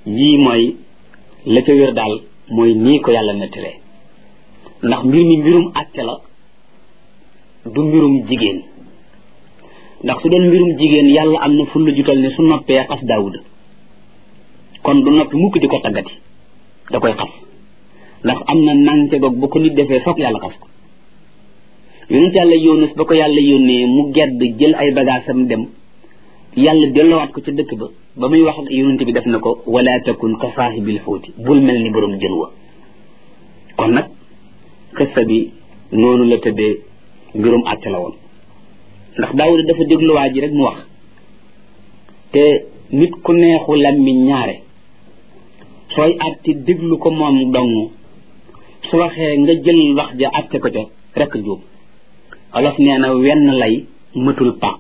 yii mooy la ca wér daal mooy nii ko yàlla nettalee ndax mbir mi mbirum àtte la du mbirum jigéen ndax su doon mbirum jigéen yàlla am na fulla jutal ne su noppee xas Daawuda kon du noppi mukk di ko taggati da koy xas ndax am na nante goog bu ko nit defee foog yàlla xas ko yonent yàlla Yunus ba ko yàlla yónnee mu gedd jël ay bagaasam dem yàlla dellowaat ko ca dëkk ba muy wax yonent bi def na ko wala takun ka saahibil xuuti bul mel ni borom jën wa kon nag xissa bi noonu la tëddee mbirum àtte la woon ndax Daawuda dafa dégluwaa ji rek mu wax te nit ku neexu làmmiñ ñaare sooy àtte déglu ko moom dong su waxee nga jël wax ja àtte ko ca rek jóob olof nee na wenn lay mëtul pàq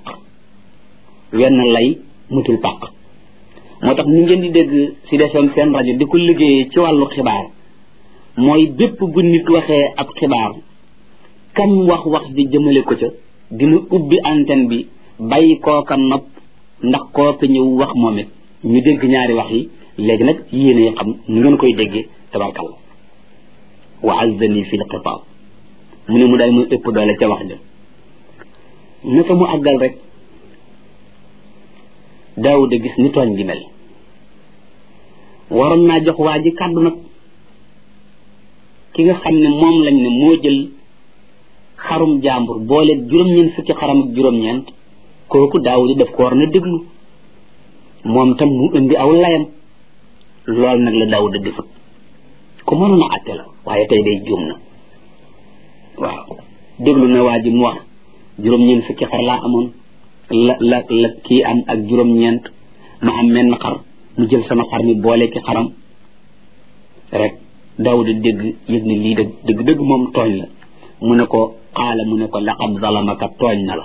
moo tax ñu ngeen di dégg si defoon seen rajo di ko liggéeyee ci wàllu xibaar mooy bépp bu nit waxee ab xibaar kam wax di jëmale ko ca dina ubbi antenne bi bàyyi kooka nopp ndax kooka ñëw wax moom it ñu dégg ñaari wax yi léegi nag yéene xam nu ngeen koy déggee tabarkalla wa azzani fi lxitaab mu ne mu daal muy ëpp doole ca wax ja naka mu àggal rek Daawuda gis ni tooñ gi mel waroon naa jox waa ji kàddu nag ki nga xam ne moom lañ ne moo jël xarum jàmbur boole juróom-ñeent fukki xaram ak juróom-ñeent kooku Daawuda daf ko war na déglu moom tam mu indi aw layam loolu nag la Daawuda defut ku mënoon a àtte la waaye tey day juum na waaw déglu na waa ji mu wax juróom-ñeent fukki xar laa amoon la kii am ak juróom-ñeent ma am menn xar mu jël sama xar mi boole ki xaram rek Daawuda dégg yëg ni lii dëgg moom tooñ la mu ne ko qaala mu ne ko laqad zalamaka tooñ na la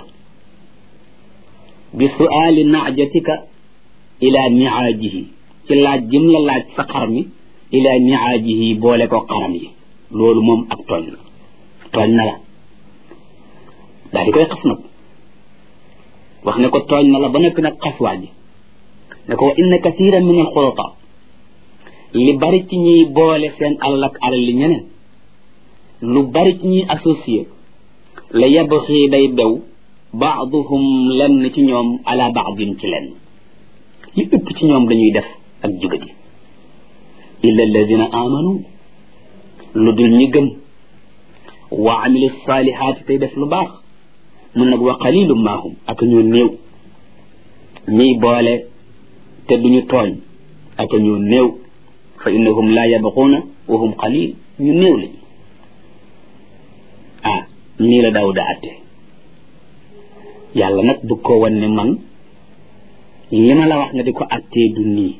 bi su'aali naajatika ila niaajihi ci laaj jëm la laaj sa xar mi ila niaajihi boole ko xaram yi loolu moom ak tooñ na la daal di koy xas nag wax ne ko tooñ na la ba noppi nag xas waa ji ne ko wa inna kathiran min al xulata li bari ci ñuy boole seen alal ak alal li ñeneen lu bari ci ñuy associé la yabxi day bew baaduhum lenn ci ñoom ala baadin ci lenn li ëpp ci ñoom dañuy def ak jugati illa alladina amanu lu dul ñi gëm wa amilu salihaati tey def lu baax mun nag wa qalilum maahum ak ñoo néew ñiy boole te duñu tooñ ak ñoo néew fa innahum la yabquuna wa hum qalil ñu néew lañ nii la Daawuda àtte yàlla nag bëgg koo wan ne man li ma la wax nga di ko àttee du nii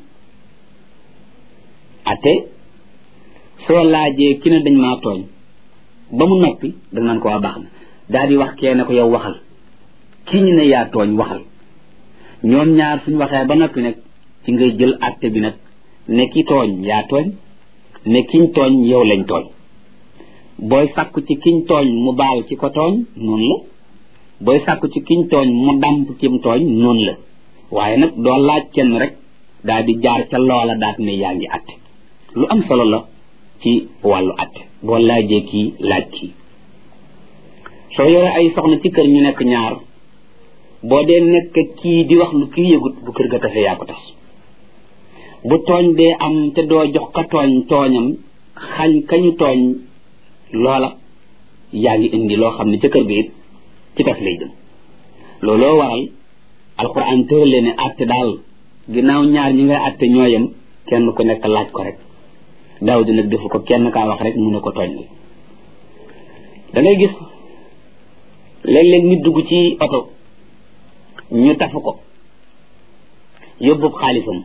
àtte soo laajee ki ne dañ maa tooñ ba mu noppi da naan ko waa baax na daal di wax kee ne ko yow waxal kii ñu ne yaa tooñ waxal ñoom ñaar suñ waxee ba noppi nag ci ngay jël àtte bi nag ne ki tooñ yaa tooñ ne kiñ tooñ yow lañ tooñ booy sàkku ci kiñ tooñ mu baal ci ko tooñ noonu la booy sàkku ci kiñ tooñ mu dàmp cim tooñ noonu la waaye nag doo laaj kenn rek daal di jaar ca loola daat ne yaa ngi àtte lu am solo la ci wàllu àtte boo laajee kii laaj kii soo yore ay soxna ci kër ñu nekk ñaar boo dee nekk kii di wax lu kii yëgut bu kër ga tase yaa ko tas bu tooñ dee am te doo jox ka tooñ tooñam xañ kañu tooñ loola yaa ngi indi loo xam ne ca kër ga it ci tas lay jëm looloo waral alquran tëralee ne àtte daal ginnaaw ñaar ñi ngay àtte ñooyam kenn ku nekk laaj ko rek Daawuda nag defu ko kenn kaa wax rek mu ne ko tooñ la da ngay gis léeg-léeg nit dugg ci oto ñu tafu ko yóbbu xaalisam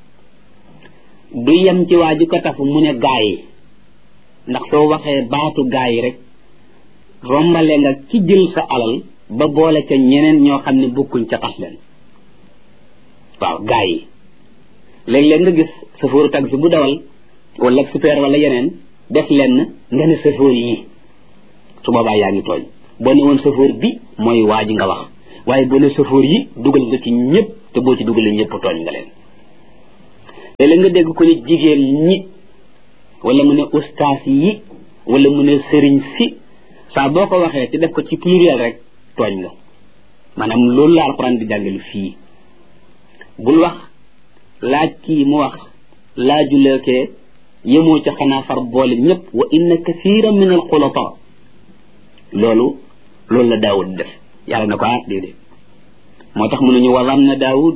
du yem ci waa ji ko tafu mu ne gaa yi ndax soo waxee baatu gaa yi rek rombale nga ci jël sa alal ba boole ca ñeneen ñoo xam ne bokkuñ ca tas leen waaw gaa yi léeg-léeg nga gis safooru taxi bu dawal wala super wala yeneen def lenn nga ne safoor yi su boobaa yaa ngi tooñ boo ne woon safoor bi mooy waa ji nga wax waaye boo ne safoor yi dugal nga ci ñëpp te boo ci dugalee ñëpp tooñ nga leen léeg-léeg nga dégg ko ne jigéen ñi wala mu ne ustaas yi wala mu ne sëriñ si saa boo ko waxee te def ko ci pluriel rek tooñ nga maanaam loolu la alxuraan di jàngale fii bul wax laaj kii mu wax laajuleekee yemoo ca xanaa far boole ñëpp wa inna kathiran min al xulata loolu la daawud def yàlla na ko déedéet moo tax mu ne ñu wa zanna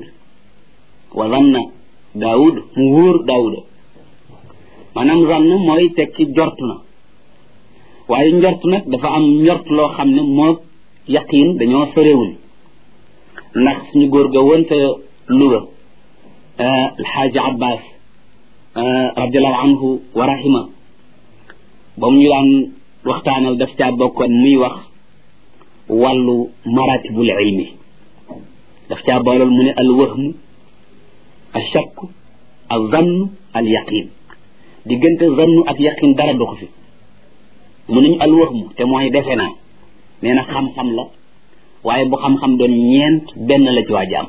daawud mu wóor daawuda maanaam zann mooy tekki njort na waaye njort nag dafa am njort loo xam ne moo yaqiin dañoo sorewul ndax suñu góor ga wonte Louga alxaaji abbas radiallahu anhu wa rahima ba mu ñu daan waxtaanal daf caa bokkoon muy wax wàllu maratibul ilmi daf caa boolal mu ne al wahmu al shakk al zann al yaqin diggante zannu ak yaqin dara doxu fi mu nañu al wahmu te mooy defe naa nee na xam-xam la waaye bu xam-xam doon ñeent benn la ci waa jaam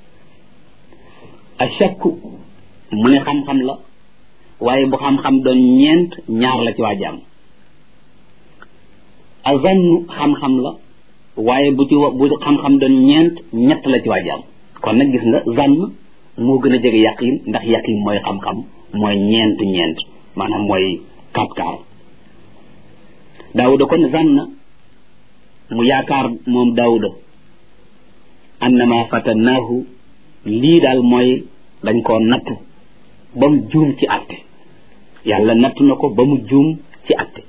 al shakk mu ne xam-xam la waaye bu xam-xam doon ñeent ñaar la ci waa jaam al zannu xam-xam la waaye bu xam-xam doon ñeent ñett la ci waa jaam kon nag gis nga zann moo gën a jege yaqin ndax yaqin mooy xam-xam mooy ñeent maanaam mooy kaat-kaar daawuda kon zanna mu yaakaar moom daawuda annama fatannaahu lii daal mooy dañ koo nattu ba mu juum ci àtte yàlla nattu na ko ba mu juum ci àtte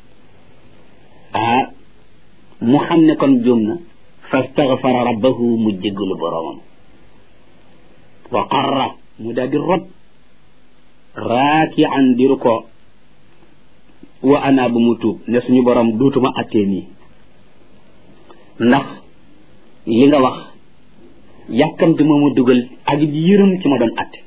mu xam ne kon juum na fastaghfara rabbahu mu jéggalu boroomam wa qarra mu daal di rot raaki'an diru ko wa ana bu mu tuub ne suñu borom duutuma àttee nii ndax li nga wax yàkkamti ma mu dugal ak yërëm ci ma doon àtte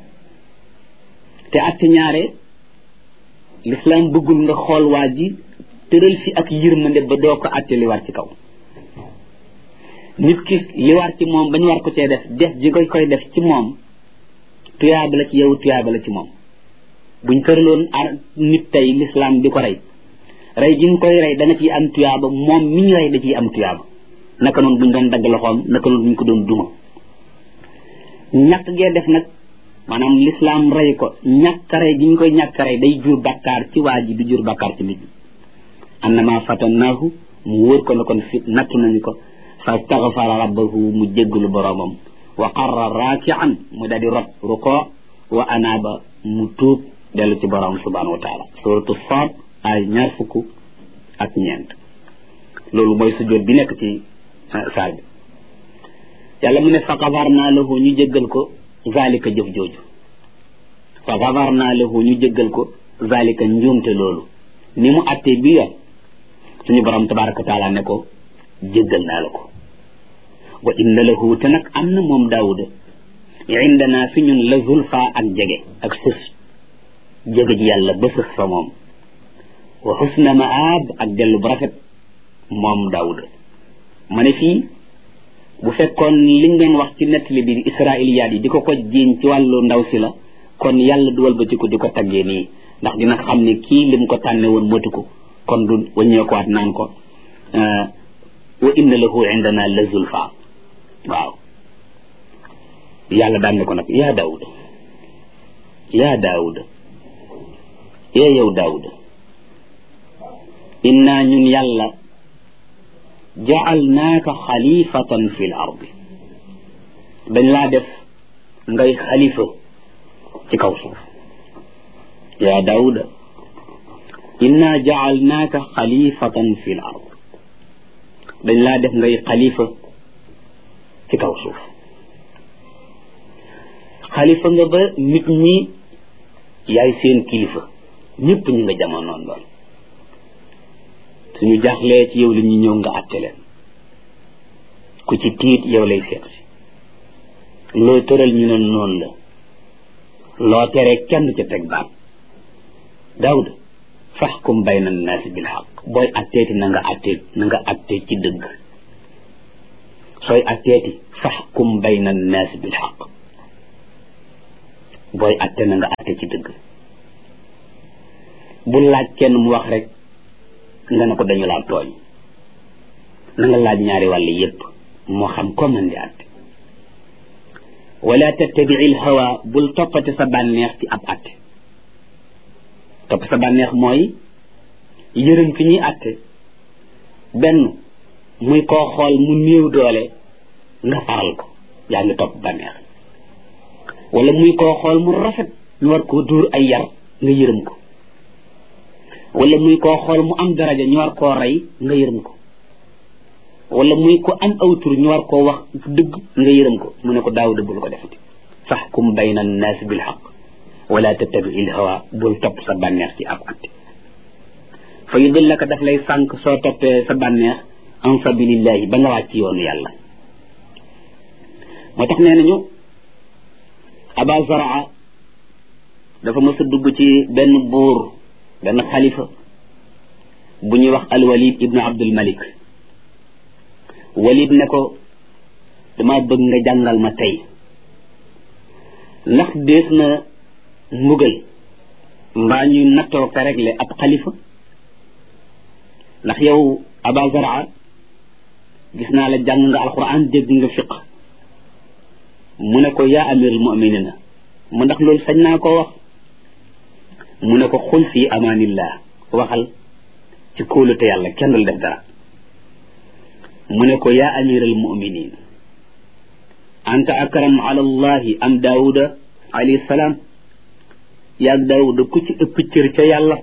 te àtte ñaare l'islam bëggul nga xool waa ji tëral fi ak yërmande ba doo ko àtte li war ci kaw nit ki li war ci moom ba ñu war ko cee def ji koy def ci moom tuyaaba la ci yow tuyaaba la ci moom buñ tëraloon nit tey l'islam di ko rey gi nga koy rey da nga ciy am tuyaaba moom mi ñu rey da ciy am tuyaaba naka noonu buñ doon dagg loxoom naka noonu buñ ko doon duma ñàkk gee def nag maanaam l'islam rey ko ñàkk rey gi ñu koy ñàkk rey day jur bakkaar ci waa ji du jur bakkaar ci nit ñi annama fatannaahu mu wóor ko ne kon fi nattu nañu ko fastaghfara rabbahu mu jéggalu boroomam wa qarra raaki'an mu daldi rot ruko wa anaaba mu tuub dellu ci boroom subhanahu wa taala suratu Saad ay 20 loolu mooy sujjóot bi nekk ci saar bi yàlla mu ne fa gafarnaa lahu ñu jéggal ko zalika jëf jooju fa gafarnaa lahu ñu jéggal ko zalika njuumte loolu ni mu attee bi yoon suñu borom tabaraka wa taala ne ko jéggal naa la ko wa inna lahu te nag am na moom daawuda indana fi ñun la zulfa ak jege ak sës jege ji yàlla ba sës fa moom wa xusna maab ak dellu bu rafet moom daawuda ma ne fii bu fekkoon liñ doon wax ci nettali bi israiliyaat yi di ko jiiñ ci wàllu ndaw si la kon yàlla du walbatiku di ko taggee nii ndax dina xam ne kii lim ko tànne woon matu ko kon du waññeekuwaat naan ko wa inna lahu indana la zulfa waaw yàlla daan ne ko nag yaa daawuda yow daawuda inna ñun yàlla ja'alnaaka xalifatan fil ardi dañ laa def ngay xalifa ci kaw suuf yaa daawuda inna ja'alnaaka xalifatan fil ard dañ laa def ngay xalifa ci kaw suuf xalifa nga ba nit ñi yaay seen kilifa ñëpp ñi nga jamonoon lool suñu jaaxlee ci yow li ñu ñëw nga àtte leen ku ci tiit yow lay seet si loo tëral ñu ne noonu la loo tere kenn ca teg baat daawuda faxkum bayna annaasi bil xaq booy atteeti na nga attee ci dëgg sooy atteeti faxkum bayna annaasi bil xaq booy atte na nga atte ci dëgg bu laaj kenn mu wax rek nga ne ko dañu laa tooñ na nga laaj ñaari wàll yépp moo xam ko mën di atte wala tattabi'il hawa bul toppate sa bànneex ci ab atte topp sa bànneex mooy yërëm ki ñuy atte benn muy koo xool mu néew doole nga faral ko yaa ngi topp bànneex wala muy koo xool mu rafet ñu war koo dóor ay yar nga yërëm ko wala muy koo xool mu am daraja ñu war koo rey nga yërëm ko wala muy ko am aw tur ñu war koo wax dëgg nga yërëm ko mu ne ko Daawuda bul ko defati fahkum bayna an-naas bil haqq wala tattabi'il hawa bul topp sa bànneex ci ab atte fa yudillaka daf lay sànq soo toppee sa bànneex an sabilillahi ba nga wàcc yoonu yàlla moo tax nee nañu Aba Zaraa dafa mës a dugg ci benn buur benn xalifa bu ñuy wax al-Walid ibnu Abdul Malik Walid ne ko dama bëgg nga jàngal ma tey ndax dees na mbugal mbaa ñuy nattoo ka réglé ab xalifa ndax yow Aba Zaraa gis naa la jàng nga alquran dégg nga fiq mu ne ko yaa amirul mu'minina mu ndax loolu sañ naa koo wax mu ne ko xul fii amaanillah waxal ci kóolute yàlla kenn dul def dara mu ne ko yaa amiral mu'minin anta akram ala allahi am daawuda alayhi salaam yaag daawuda ku ci ëpp cër ca yàlla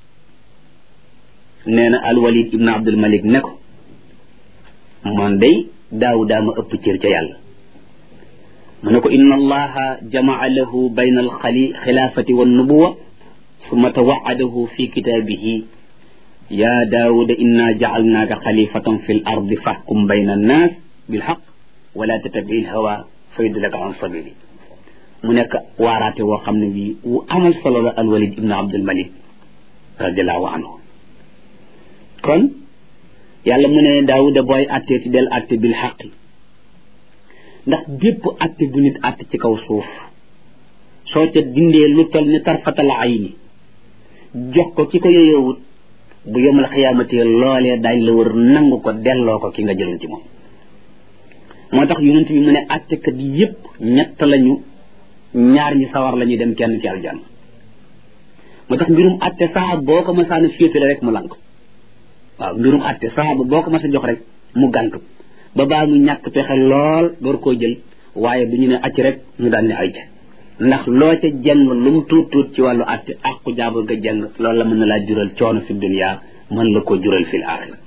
nee na alwalid ibn abdul malik ne ko man day daawuda ma ëpp cër ca yàlla mu ne ko inna allaha jamaa lahu bayna alxilaafati wannubuwa summa tawaadahu fi kitaabihi yaa daawuda inna jacalnaaka xalifatan fi l ardi fahkum bayna annaas bilxaq wala tattabi l hawa fa yudlaka an sabili mu nekk waaraate woo xam ne bii wu amal solo la alwalid ibnu abdul malik radiallahu anhu kon yàlla mu ne daawuda booy attee ci del atte bil xaqi ndax bépp atte bu nit atte ci kaw suuf soo ca dindee lu tol ni tarfatal ayni jox ko ki ko yoyowut bu yomal xiyaamati loolee dañ la wër nangu ko delloo ko ki nga jëloon ci moom moo tax yonent bi mu ne attekat yépp ñett lañu ñaar ñi sawar lañuy dem kenn ci aljanna moo tax mbirum atte saxaab boo ko masaana féetale rek mu lank waaw mbirum atte saxaaba boo ko mas a jox rek mu gàntu ba baa mu ñàkk pexe lool door koo jël waaye bu ñu ne acc rek ñu daal ne ay ca ndax loo ca jeng lu mu tuut tuut ci wàllu atte àqu jaabur nga jeng loolu la mën na laa jural coono fi dunya mën la ko jural fil axira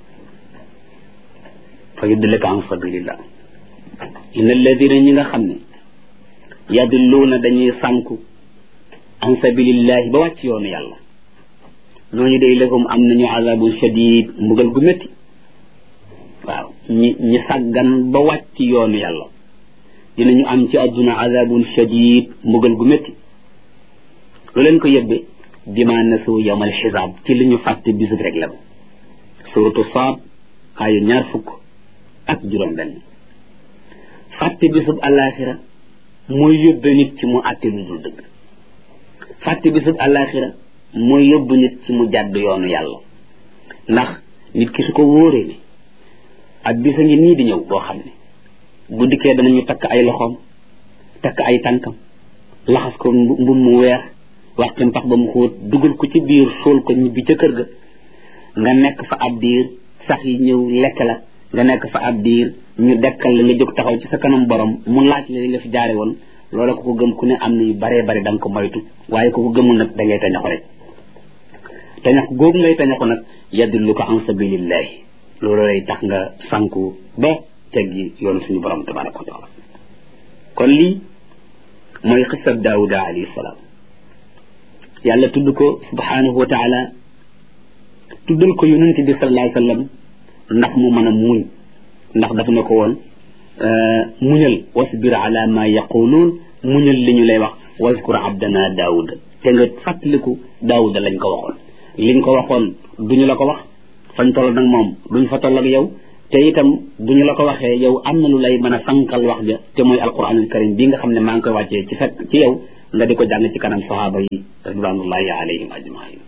fa yudlika an sabilillah inna alladina ñi nga xam ne yadilluuna dañuy sànku an sabilillahi ba wàcc yoonu yàlla ñooñu day lahum am nañu azabun shadid mbugal gu métti waaw ñi sàggan ba wàcc yoonu yàlla dinañu am ci àdduna azabun shadid mbugal gu métti lu leen ko yëbbe bima nasu yawmal xisaab ci li ñu fàtte bisub rek la ba suratu Saad aaya 20 fàtte bisub àllaaxira mooy yóbbe nit ci mu àtte lu dul dëgg fàtte bisub àllaaxira mooy yóbbu nit ci mu jàdd yoonu yàlla ndax nit ki su ko wóoree ni ak bisa ngi nii di ñëw boo xam ne bu dikkee danañu takk ay loxoom takk ay tànkam laxas ko mbub mu weex waxtu mpax ba mu xóot dugal ko ci biir suul ko ñibbi ca kër ga nga nekk fa ab diir sax yi ñëw lekk la nga nekk fa ab diir ñu dekkal la nga jóg taxaw ci sa kanam borom mu laaj la li nga fi jaare woon loola ko gëm ku ne am na yu baree bari da nga ko moytu waaye ko gëmul nag da ngay tañaxu rek tañax googu ngay tañaxu nag yadullu ko an sabilillahi loolu lay tax nga sànku ba teggi yoonu suñu borom tabaraka wa taala kon lii mooy xisab daawuda alayhi salaam yàlla tudd ko subhanahu wa taala tuddal ko yonent bi sallallahu alayhi wa sallam ndax mu mën a muñ ndax daf na ko woon muñal wasbir ala ma yaquluun muñal li ñu lay wax waskur abdana daawuda te nga fàttaliku daawuda lañ ko waxoon liñ ko waxoon duñu la ko wax fañ toll nag moom duñ fa toll ak yow te itam duñu la ko waxee yow am na lu lay mën a sankal wax ja te mooy alquranul karim bi nga xam ne maa ngi koy wàccee ci yow nga di ko jàng ci kanam sahaaba yi ridwanullahi alayhim ajmain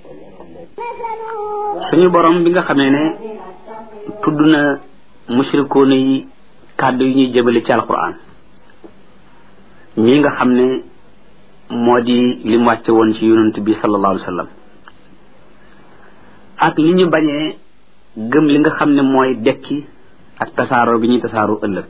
suñu borom bi nga xamee ne tudd na mushrikoona yi kàddu yi ñuy jëbale ci alquran ñi nga xam ne moo di lim wàcce woon ci yonent bi sallallahu alayhi wa sallam ak li ñu bañee gëm li nga xam ne mooy dekki ak tasaaroo bi ñuy tasaaroo ëllëg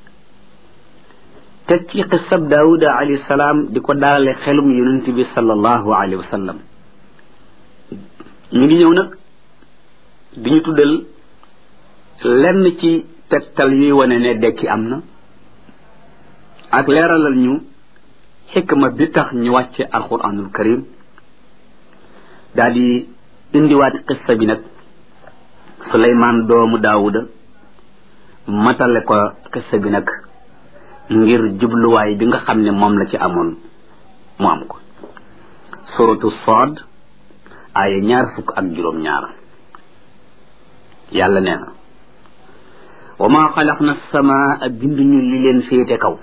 teg ci xisab daawuda alayhi salaam di ko daalale xelum yonent bi sallallahu alayhi wa sallam ñu ngi ñëw nag di ñu tuddal lenn ci tegtal yuy wane ne dekki am na ak leeralal ñu xikma bi tax ñu wàcce alquranul karim daal di indiwaat xissa bi nag suleymaan doomu daawuda matale ko xissa bi nag ngir jubluwaay bi nga xam ne moom la ci amoon mu am ko suratu Saad aaya 25 yàlla nee na wa maa xalaqna as-samaa binduñu li leen féete kaw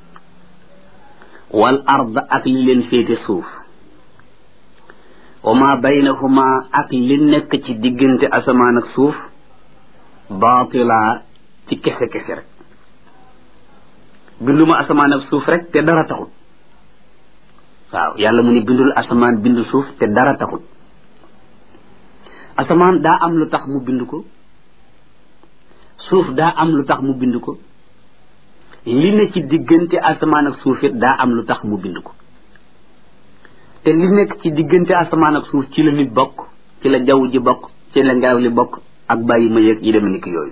wal ard ak li leen féete suuf wa maa baynahuma ak li nekk ci diggante asamaan ak suuf baatila ci kese kese rek binduma asamaan ak suuf rek te dara taxut waaw yàlla mu ne bindul asamaan bindu suuf te dara taxut asamaan daa am lu tax mu bind ko suuf daa am lu tax mu bind ko li ne ci diggante asamaan ak suuf it daa am lu tax mu bind ko te li nekk ci diggante asamaan ak suuf ci la nit bokk ci la jaww ji bokk ci la ngelaw li bokk ak bàyyi ma yëg yi deme ni ki yooyu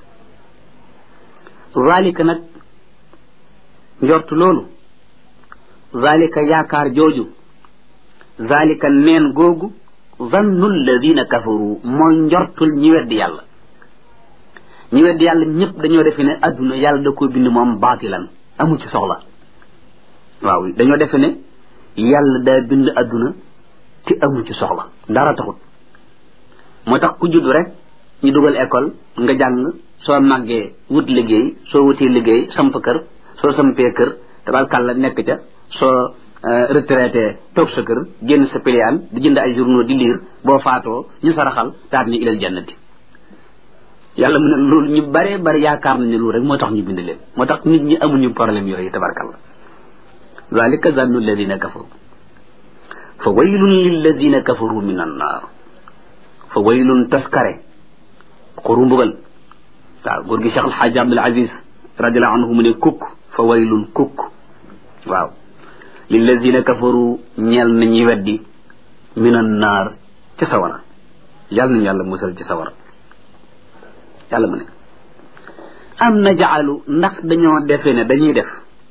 zalika nag njortu loolu zalika yaakaar jooju zalika neen googu zannu alladina kafaru mooy njortul ñi weddi yàlla ñi weddi yàlla ñëpp dañoo defe ne adduna yàlla da koo bind moom baatilan amu ci soxla waaw dañoo defe ne yàlla daa bind adduna te amu ci soxla dara taxut moo tax ku judd rek ñu dugal école nga jàng soo màggee wut liggéey soo wutee liggéey samp kër soo sampee kër tabarkàlla nekk ca soo retraité toog sa kër génn sa piliyaan di jënd ay journaux di lire boo faatoo ñu saraxal taat ni ilal jannati yàlla mu ne loolu ñu bare bari yaakaar nañ ne loolu rek moo tax ñu bind leen moo tax nit ñi amuñu problème yooyu tabarkàlla zalika zannu alladina kafaru fa waylun lilladina kafaru min annaar fa waylun taskare xuru mbugal waaw góor gi Cheikh Alxaaji Abdul Aziz radiallahu anhu mu ne kukk fa waylun kukk waaw lilladina kafaru ñeel na ñi weddi min annaar ci sawara yàlla nañu yàlla musal ci sawara yàlla mu ne am najaalu ndax dañoo defe ne dañuy def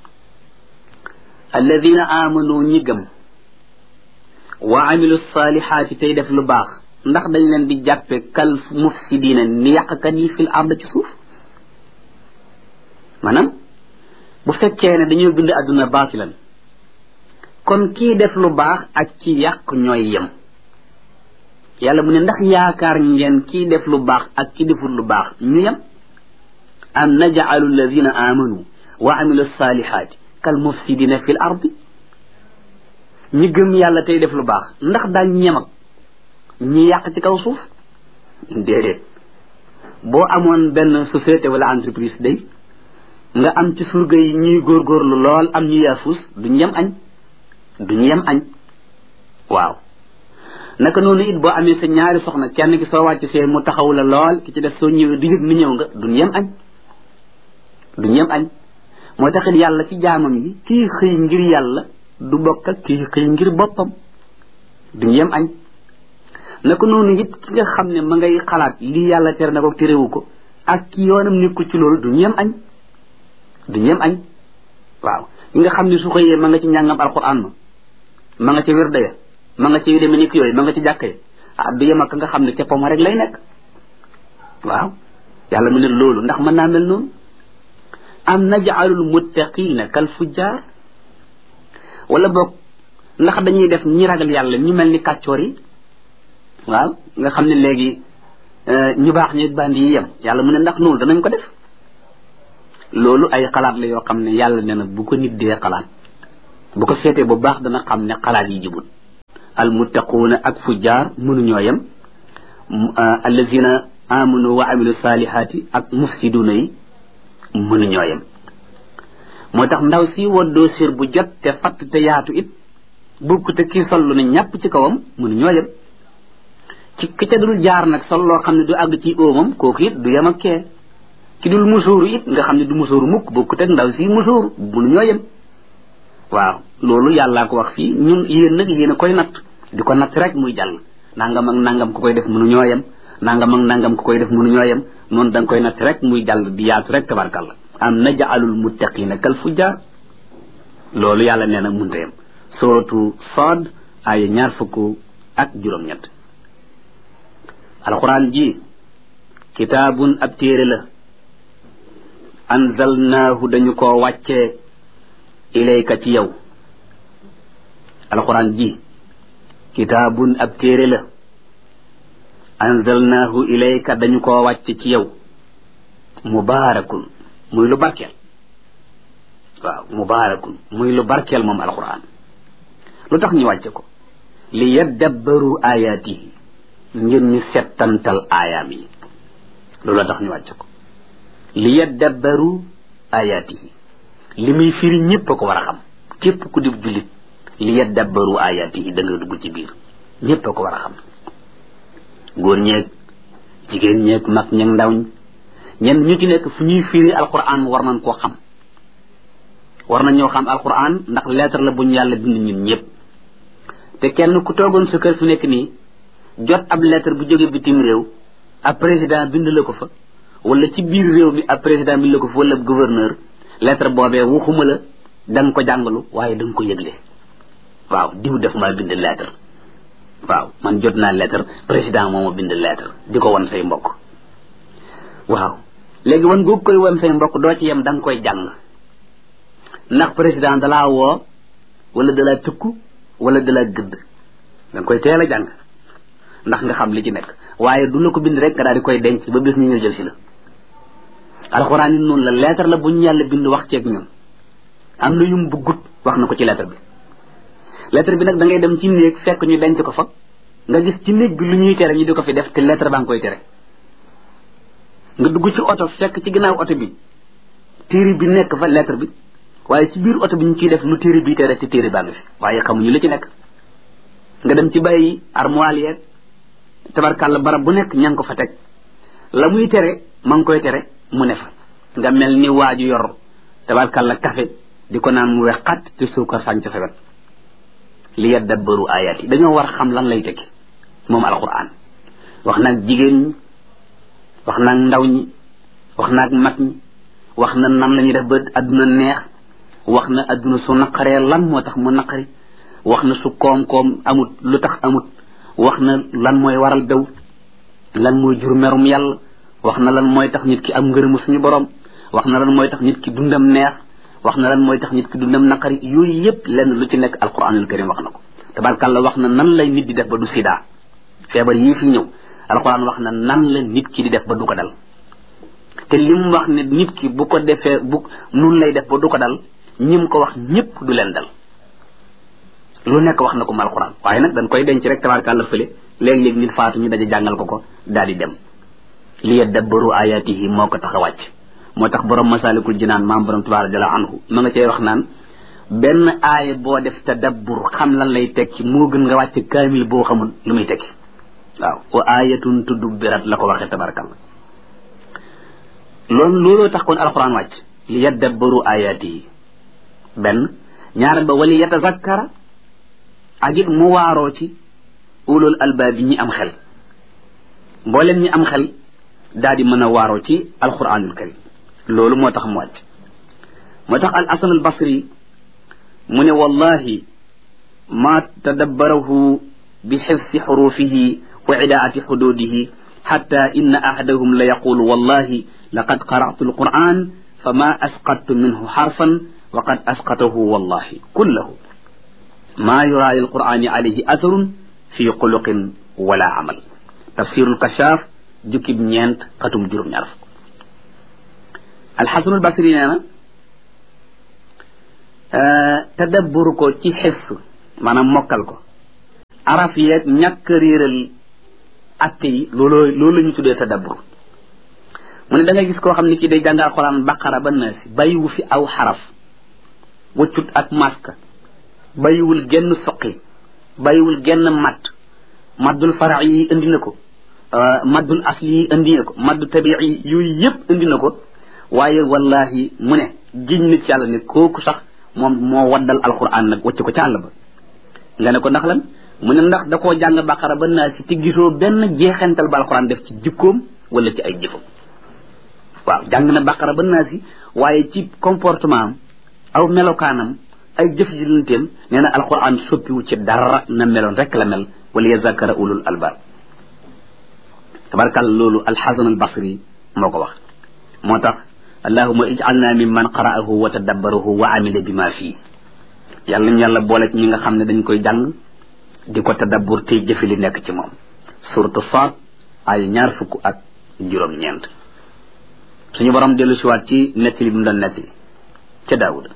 alladina amanu ñi gëm wa amilu salihaati tey def lu baax ndax dañ leen di jàppe kal mufsidina ni yàqkat yi fil ard ci suuf maanaam bu fekkee ne dañoo bind adduna baatilan kon kii def lu baax ak ci yàq ñooy yem yàlla mu ne ndax yaakaar ngeen kii def lu baax ak ci deful lu baax ñu yem am naj'alu alladina amanu wa amilu salihaati kal mufsidina fil ardi ñi gëm yàlla tey def lu baax ndax daañ ñem ak ñi yàq ci kaw suuf déedéet boo amoon benn société wala entreprise day nga am ci surga yi ñuy góorgóorlu lool am ñu yaafus duñ yem añ duñu yem añ waaw naka noonu it boo amee sa ñaari soxna kenn ki soo wàcc see mu taxaw la lool ki ci def soo ñëwee du yëg ni ñëw nga duñu yem añ duñu yem añ moo taxit yàlla ci jaamam yi kii xëy ngir yàlla du bokk ak kii xëy ngir boppam duñu yem añ naka noonu it ki nga xam ne ma ngay xalaat lii yàlla tere na ko terewu ko ak ki yoonam nekkul ci loolu duñu yem añ duñu yem añ waaw ki nga xam ne su xëyee ma nga ci njàngam alquran ma nga ca wirda ya ma nga ci yu demee ni ki yooyu ma nga ci jàkka yi du yem ak nga xam ne ca poma rek lay nekk waaw yàlla mu ne loolu ndax mën naa mel noonu am naj'alul muttaqina kal fujjar wala boog ndax dañuy def ñi ragal yàlla ñu mel ni kàccoor yi waaw nga xam ne léegi ñu baax ñi bandi yi yem yàlla mu ne ndax noonu danañ ko def loolu ay xalaat la yoo xam ne yàlla nee na bu ko nit dee xalaat bu ko seetee bu baax dana xam ne xalaat yi jibut almuttaquuna ak fujjaar mënuñoo yem allazina amanu wa amilu salihaati ak mufsiduuna yi mënuñoo yem moo tax ndaw si woddoo sér bu jot te fatt te yaatu it bukk te kii sol lu ne ñàpp ci kawam mënuñoo yem ci ki ca dul jaar nag sol loo xam ne du àgg ci óomam kooku it du yem ak kee ki dul musóoru it nga xam ne du musóoru mukk bukk te ndaw si musóoru mënuñoo yem waaw loolu yàllaa ko wax fii ñun yéen nag yéen a koy natt di ko natt rek muy jàll nangam ak nangam ku koy def mënuñoo yem nangam ak nangam ku koy def mënuñoo yem noonu da nga koy natt rek muy jàll di yaatu rek tabarkalla am naj'alul muttaqina kal fujjar loolu yàlla nee na munta yem suratu Saad ay 20 ak 7 alquran ji kitaabun ab téere la anzalnaahu dañu koo wàccee ilayka ci yow alquran ji kitaabun ab téere la anzalnaahu ilayka dañu koo wàcce ci yow mubaarakun muy lu barkeel waaw mubaarakun muy lu barkeel moom alquran lu tax ñu wàcce ko li yaddabbaru ayaatihi ngir ñu settantal aayaam yi loolu la tax ñu wàcce ko li yaddabbaru ayaatihi li muy firi ñëpp a ko war a xam képp ku di jullit li yaddabbaru ayaatihi da nga dugg ci biir ñëpp a ko war a xam góor ñeeg jigéen ñeeg mag ñeeg ndaw ñi ñenn ñu ci nekk fu ñuy firi alquran war nañ koo xam war nañ ñoo xam alquran ndax lettre la bu ñu yàlla bind ñun ñëpp te kenn ku toogoon sa kër fi nekk nii jot ab lettre bu jóge bitim réew ab président bind la ko fa wala ci biir réew mi ab président bind la ko fa wala gouverneur lettre boobee waxuma la da nga ko jàngalu waaye da nga ko yëgle waaw diw def maa bind lettre waaw man jot naa lettre président moo ma bind lettre di ko wan say mbokk waaw léegi wan googu koy wan say mbokk doo ci yem da nga koy jàng ndax président dalaa woo wala dalaa tukku wala dalaa gëdd da nga koy teel a jàng ndax nga xam li ci nekk waaye du la ko bind rek nga daal di koy denc ba bis ñu ñëw jël si la alxuraan yi noonu la lettre la bu ñu yàlla bind wax ceeg ñun am na yum buggut wax na ko ci lettre bi nag da ngay dem ci néeg fekk ñu denc ko fa nga gis ci néeg bi lu ñuy tere ñu di ko fi def te lettre baa ngi koy tere nga dugg ci oto fekk ci ginnaaw oto bi téere bi nekk fa lettre bi waaye ci biir oto bi ñu ciy def lu téere bi tere te téere baa ngi fi waaye xamuñu li ci nekk nga dem ci bàyyi armoire yeeg tabarkàlla barab bu nekk ña ngi ko fa teg la muy tere ma ngi koy tere mu ne fa nga mel ni waaju yor tabarkàlla café di ko naan mu wex xat te suukar sañ ca sa wet li yaddabbaru ayaat yi dañoo war xam lan lay tekki moom alquran wax naag jigéen ñi wax naag ndaw ñi wax naag mag ñi wax na nan la ñuy def ba adduna neex wax na adduna su naqaree lan moo tax mu naqari wax na su koom-koom amut lu tax amut wax na lan mooy waral daw lan mooy jur merum yàlla wax na lan mooy tax nit ki am ngërëmu suñu borom wax na lan mooy tax nit ki dundam neex wax na lan mooy tax nit ki dundam naqari yooyu yëpp lenn lu ci nekk alquranul karim wax na ko tabarkàlla wax na nan lay nit di def ba du sida feebar yii fi ñëw alquran wax na nan la nit ki di def ba du ko dal te lim wax ne nit ki bu ko defee bu nun lay def ba du ko dal ñim ko wax ñëpp du leen dal lu nekk wax na ko mal alquran waaye nag dañ koy denc rek tabarkàlla fële léeg-léeg nit faatu ñu daje jàngal ko daal di dem li yaddabbaru ayatihi moo ko tax a wàcc moo tax borom masalikul jinaan maam borom tabaaraka jalla anhu ma nga cey wax naan benn aaya boo def tadabbur xam lan lay tekki moo gën nga wàcc kaamil boo xamul lu muy tekki waaw wa ayatun tudubbirat la ko waxee tabarakalla looloo tax kon alquran wàcc li yaddabbaru ayatihi benn ñaareel ba wali yatazakkara ak it mu waaroo ci ulul albaab yi ñi am xel mboolem ñi am xel daal di mën a waaroo ci alquranul karim loolu moo tax mu wàcc moo tax al hasan al basri mu ne wallahi ma tadabbarahu bi xifsi xurufihi wa idaati xududihi xatta inna ahadahum la yaqulu wallahi laqad qara'tu alquran fama asqattu minhu xarfan wa qad asqatahu wallahi kullahu ma yura lilqurani alayhi atharun fi xuluqin wala amal tafsirul kashaaf jukkib ñeent xatum juróom-ñaar fukk alxasanul basri nee na tadabbur ko ci xifs maanaam mokkal ko araf yeeg ñàkk réeral atte yi loolu la ñu tuddee tadabbur mu ne da nga gis koo xam ne ci day jàng alxuraan baqara ba naasi bàyyiwu fi aw xaraf wëccut ak maska bàyyiwul genn soqi bàyyiwul genn maddul farax yi indi na ko maddul asli yi indi na ko maddu tabii yi yooyu yëpp indi na ko waaye wallahi mu ne giñ na ci yàlla ne kooku sax moom moo waddal alxuraan nag wëcc ko ca àll ba nga ne ko ndax lan mu ne ndax da koo jàng baqara ba naasi te gisoo benn jeexental ba alxuraan def ci jikkoom wala ci ay jëfam waaw jàng na baqara ba naasi waaye ci comportement am aw melokaanam ay jëf ji lanteem nee na alquran soppiwu ci dara na meloon rek la mel wala yazakara ulul albab tabarkal loolu alxasan albasri moo ko wax moo tax allahuma ij'alna mimman qara'ahu wa tadabbarahu wa amila bima fii yàlla ñu yàlla boole ci ñi nga xam ne dañ koy jàng di ko tadabbur tey jëfi li nekk ci moom suratu Faat ay 26 suñu borom dellu siwaat ci nettali bi mu doon nettali ca daawuda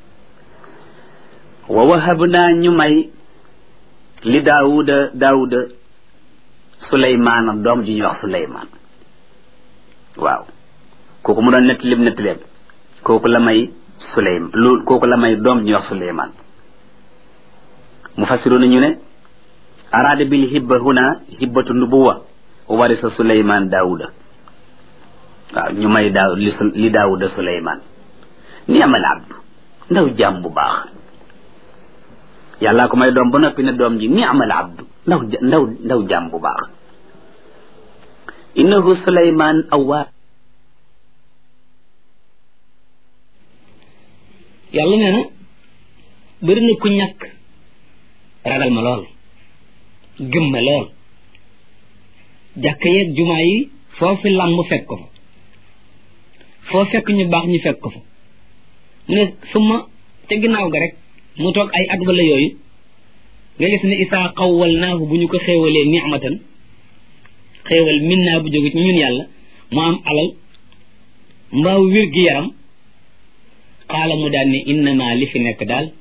wa wahabnaa ñu may li daawuda suleymaana doom ji ñuy wax suleymaan waaw kooku mu doon nettaleem kooku la may doom ji ñuy wax suleymaan mufassiruuna ñu ne araada bil hibba huna hibbatu nubuwa wa warisa suleymaan daawuda waaw ñu may li daawuda suleymaan ni'mal abdu ndaw jaam bu baax yàllaa ko may doom ba noppi ne doom ji ni'mal abdu ndaw jaam bu baax innahu suleymaan awwaab yàlla nee na bëri na ku ñàkk ragal ma lool gëm ma lool jàkk yeeg jumaa yi foofu làmb fekk ko fa foo fekk ñu baax ñu fekk ko fa mu ne suma te ginnaaw ga rek mu toog ay at wala yooyu nga gis ne isaa xawwal naahu bu ñu ko xéewalee ni'matan xéewal min naa bu jóge ci ñun yàlla mu am alal mbaaw wér gi yaram xaala mu daan ne innama li fi nekk daal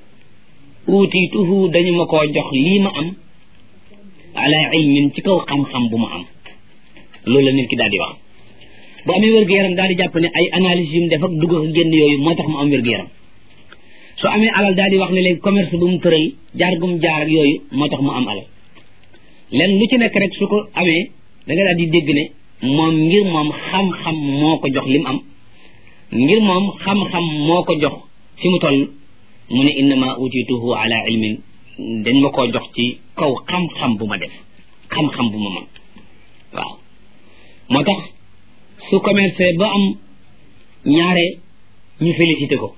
uutiituhu dañu ma koo jox lii ma am ala ilmin ci kaw xam-xam bu ma am loolu la nit ki daal di wax bu amee wér-gu-yaram daal di jàpp ne ay analyse yu mu def ak dugg ak génn yooyu moo tax mu am wér-gu-yaram su amee alal daal di wax ne léegi commerce bu mu tëral jaar gum jaar ak yooyu moo tax mu am alal lenn lu ci nekk rek su ko amee da nga daal di dégg ne moom ngir moom xam-xam moo ko jox li mu am ngir moom xam-xam moo ko jox fi mu toll mu ne innama utituhu ala ilmin dañ ma koo jox ci kaw xam-xam bu ma def xam-xam bu ma mën waaw moo tax su commercé ba am ñaare ñu félicité ko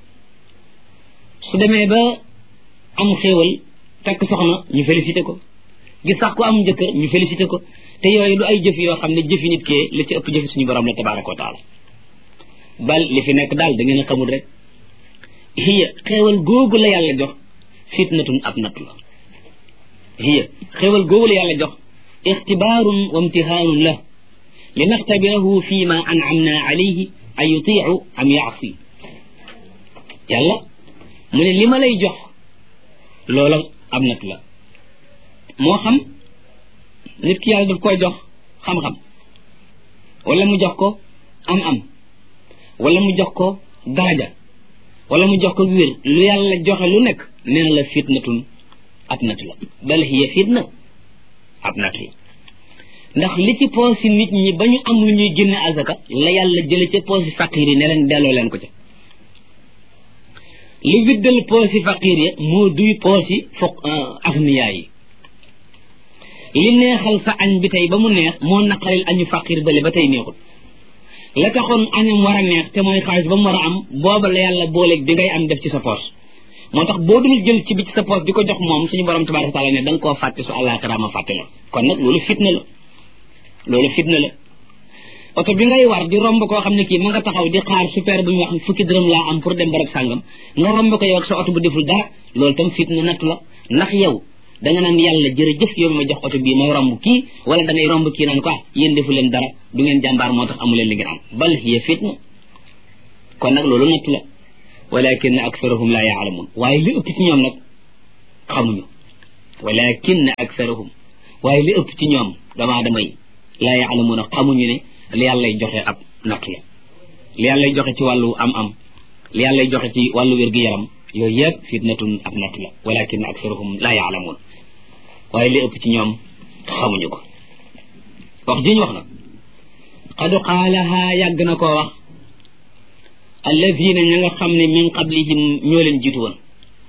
su demee ba am xéewal takk soxna ñu félicité ko gis sax ko am jëkkër ñu félicité ko te yooyu du ay jëf yoo xam ne jëfi nit kee la ci ëpp jëfi suñu borom la tabaraka wa taala bal li fi nekk daal da ngeen a xamul rek hiya xéewal googu la yàlla jox fitnatun ab natt la hiya xéewal googu la yàlla jox ixtibaarun wa imtihaanun la li naxtabirahu fi ma an'amna alayhi an yutiicu am yaasi yàlla mu ne li ma lay jox loola ab natt la moo xam nit ki yàlla daf koy jox xam-xam wala mu jox ko am-am wala mu jox ko daraja wala mu jox ko wér lu yàlla joxe lu nekk nee na la fitnatun ab natt la bal hiya fitna ab natt la ndax li ci poosi nit ñi ba ñu am lu ñuy génne azaka la yàlla jële ca poosi faqiir yi ne leen delloo leen ko ca li widdal poosi faqiir ya moo duy poosi agniyaa yi li neexal sa añ bi tey ba mu neex moo naqaril añu faqiir bale ba tey neexul la taxoon añam war a neex te mooy xaalis ba mu war a am booba la yàlla booleeg bi ngay am def ci sa poos moo tax boo dul jël ci bi ci sa poos di ko jox moom suñu borom tabaraka taala ne da nga koo fàtte su àllaaxira ma fàtte la kon nag loolu fitna la oto bi ngay war di romb koo xam ne kii ma nga taxaw di xaar super bu ñu wax fukki dërëm laa am pour dem barab sàngam nga romb ko yow ak sa oto bu deful dara loolu tam fitna natt la ndax yow da nga naan yàlla jërëjëf yow ma jox oto bii may romb kii wala da ngay romb kii naan ko yéen defu leen dara du ngeen jàmbaar moo tax amu leen li ngeen am bal hiya fitna kon nag loolu natt la walakin aktharuhum la yaalamun waaye li ëpp ci ñoom nag xamuñu walakin aktharuhum waaye li ëpp ci ñoom damaa damay la yaalamuuna xamuñu ne li yàllay joxe ab natt la li yàllay joxe ci wàllu am li yàllay joxe ci wàllu wér-gu-yaram yooyu yëpp fitnatun ab natt la walakin aktharuhum la yaalamun waaye li ëpp ci ñoom xamuñu ko wax jiñ wax nag qad qaalaha yàgg na koo wax alladina ña nga xam ne min qablihim ñoo leen jiitu woon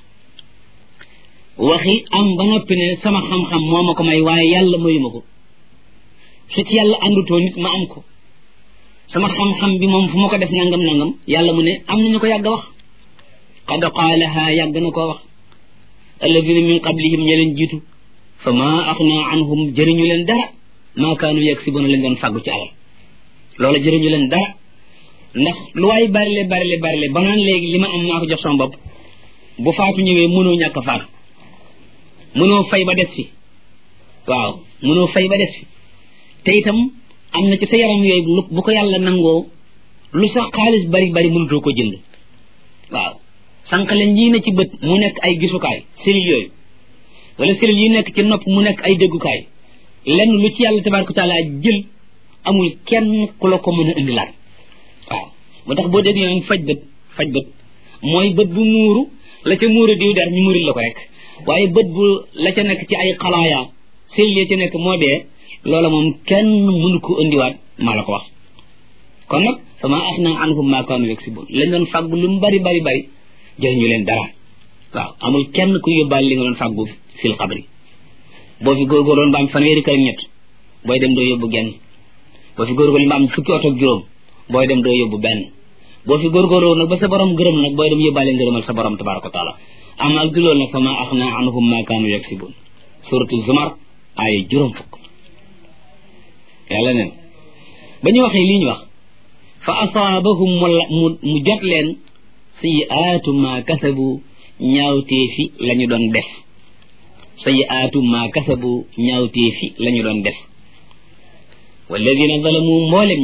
waxi am ba noppi ne sama xam-xam moo ma ko may waaye yàlla mayuma ko su ci yàlla àndutoo nit ma am ko sama xam-xam bi moom fu ma ko def nangam yàlla mu ne am nañu ko yàgg a wax qad qaalaha yàgg na koo wax alladina min qablihim ña leen jiitu fa ma axna anhum jëriñu leen dara maa kaanu yaksibuna lañ doon fàggu ci alal loola jëriñu leen dara ndax lu waay barile ba naan léegi li ma am maa ko jox sama bopp bu faatu ñëwee mënoo ñàkk a faatu mënoo fay ba des fi waaw mënoo fay ba des fi te itam am na ci sa yaram yooyu bu ko yàlla nangoo lu sax xaalis bari mënutoo ko jënd waaw sànq leen ñii ne ci bët mu nekk ay gisukaay cellules yooyu wala cellules yi nekk ci nopp mu nekk ay déggukaay lenn lu ci yàlla tabaraka taala jël amul kenn ku la ko mën a indilaat waaw moo tax boo déggee naan faj bët mooy bët bu muuru la ca muuru diw der ñu muuril la ko rek waaye bët bu la ca nekk ci ay xalaaya cellules yi ca nekk moo dee loola moom kenn mënu ko indiwaat maa la ko wax kon nag fama axna anhum ma kaanu yaksibun lañ doon fàggu lu mu bari jëriñu leen dara waaw amul kenn ku yóbbaale li nga doon fàggu fil xabri boo fi góorgóorloon ba am fanweeri kër ak ñett booy dem doo yóbbu genn boo fi góorgóorloon ba am fukki oto ak juróom booy dem doo yóbbu benn boo fi góorgóorloo nag ba sa borom gërëm nag booy dem yóbbaale ngërëmal sa borom tabaraka wa taala am ak du loolu nag fa ma axna anhum ma kaanu yaksibun suratu zumar ay juróom fukk yàlla neen ba ñu waxee lii ñu wax fa asaabahum mu jot leen sayiaatu ma kasabu ñaawteefi la ñu doon def sayiaatu ma kasabu ñaawteefi la ñu doon def walladina zalamu mboolem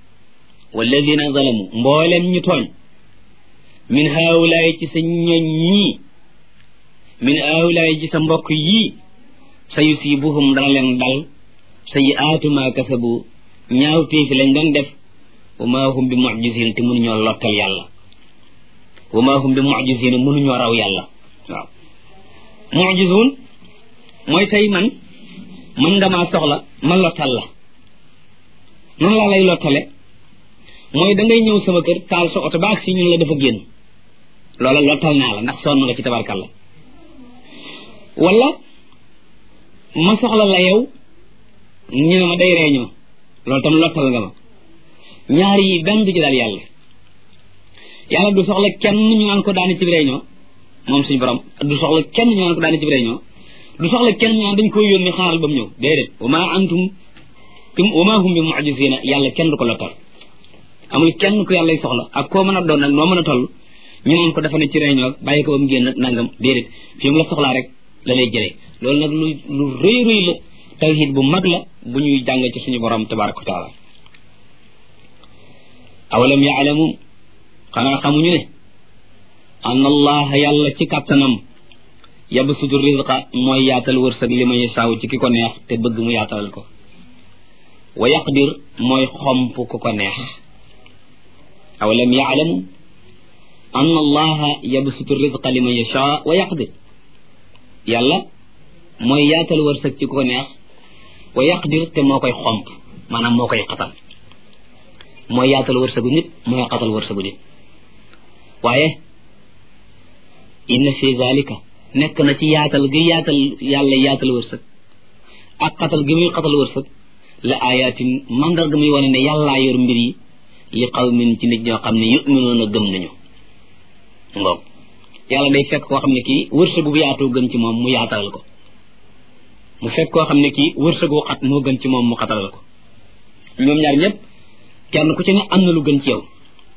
ñu tooñ min haawulaay ci sa ñoñ ñii min haawulaay ci sa mbokk yii sa yusibuhum dana leen dal sayiaatu ma kasabu ñaawteefi lañ doon def wa ma hum bi mu'jizin te mënuñoo lottal yàlla wa ma hum bi mu'jizin mënuñoo raw yàlla waaw mu'jizun mooy tey man mën nga maa soxla ma lottal la noonu laa lay lottale mooy da ngay ñëw sama kër taal sa oto baag si ñun la dafa génn loola lottal naa la ndax sonn nga ci tabarkalla wala ma soxla la yow ñu ne ma day réunion loolu tam lottal nga ma ñaar yi benn du ci daal yàlla du soxla kenn ñu naan ko daani ci réunion moom suñu borom du soxla kenn ñu naan ko daani ci réunion du soxla kenn ñu naan dañ koy yónni xaaral ba mu ñëw déedéet wa ma hum bi mu'jizina yàlla kenn du ko lottal amul kenn ku yàlla soxla ak koo mën a doon nag noo mën a toll ñu naan ko dafa ne ci réunion bàyyi ko ba mu génn nangam déedéet fi mu la soxlaa rek la lay jëlee loolu nag lu rëy la tawhid bu mag la bu ñuy jàng ci suñu borom tabaraka wa taala awalam yaalamu xanaa xamuñu ne an allah yàlla ci kàttanam yabsutu rizqa mooy yaatal wërsëg li ma yasaaw ci ki ko neex te bëgg mu yaatalal ko wa yaqdir mooy xomp ku ko neex awalam yaalamu an allah yabsutu rizqa li ma yasaa wa yaqdir yàlla mooy yaatal wërsëg ci ku ko neex wa yaqdir te moo koy xomp maanaam moo koy xatal mooy yaatal wërsëgu nit mooy xatal wërsëgu nit waaye inna fi zalika nekk na ci yaatal gi yàlla yaatal wërsëg ak xatal gi muy xatal wërsëg la ayatin mandarga muy wane ne yàllaa yor mbir yi li qawmin ci nit ñoo xam ne yu'minuuna gëm nañu ngoog yàlla day fekk koo xam ne kii wërsëgu bu yaatoo gën ci moom mu yaatalal ko mu fekk koo xam ne kii wërsëgu xat moo gën ci moom mu xatalal ko ñoom ñaar ñëpp kenn ku ci ne am na lu gën ci yow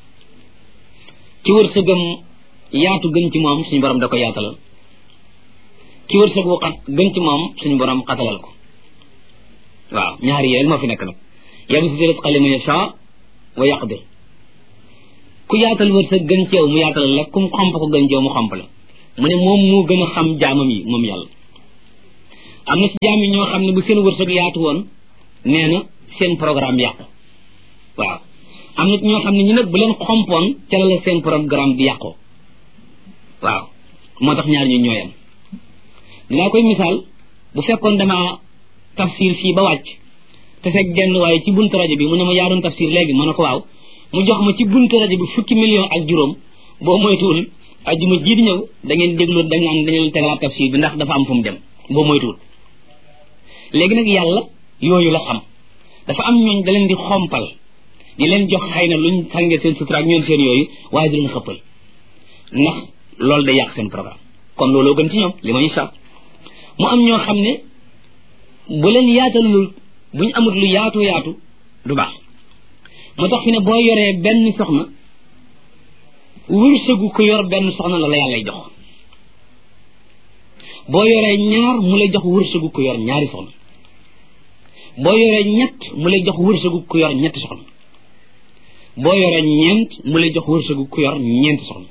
ci wërsëgam yaatu gën ci moom suñu borom da ko yaatalal ci wërsëgu xat gën ci moom suñu borom xatalal ko waaw ñaar yi rek moo fi nekk nag yabsutu rizqa liman yashaa wa yaqdir ku yaatal wërsëg gën ci yow mu yaatal la kum xomp ko gën ci yow mu xomp la mu ne moom moo gën a xam jaamam yi moom yàlla am na ci jaam yi ñoo xam ne bu seen wërsëg yaatu woon nee na seen programme yàqu waaw am na ci ñoo xam ne ñi nag bu leen xompoon ca la seen programme bi yàqoo waaw moo tax ñaar ñu ñooyam dinaa koy misaal bu fekkoon dama tafsir fii ba wàcc te fekk genn waaye ci buntu rajo bi mu ne ma yaa doon tafsir léegi ma ne ko waaw mu jox ma ci buntu rajo bi 10 millions ak juróom boo moytuwul ajjuma ji di ñëw da ngeen déglu dañ naan dañu tegalaat tafsir bi ndax dafa am fu mu dem boo moytuwul léegi nag yàlla yooyu la xam dafa am ñooñ da leen di xompal di leen jox xëy na luñ sànge seen sutura ak ñoom seen yooyu waaye du leen xëppal ndax loolu day yàq seen programme kon looloo gën ci ñoom li ma incha mu am ñoo xam ne bu leen yaatalul bu ñu amut lu yaatu du baax moo tax fi ne boo yoree benn soxna wërsëgu ko yor benn soxna la yàllay jox boo yoree ñaar mu lay jox wërsëgu ko yor ñaari soxna boo yoree ñett mu lay jox wërsëgu ko yor ñetti soxna boo yoree ñeent mu lay jox wërsëgu ko yor ñeenti soxna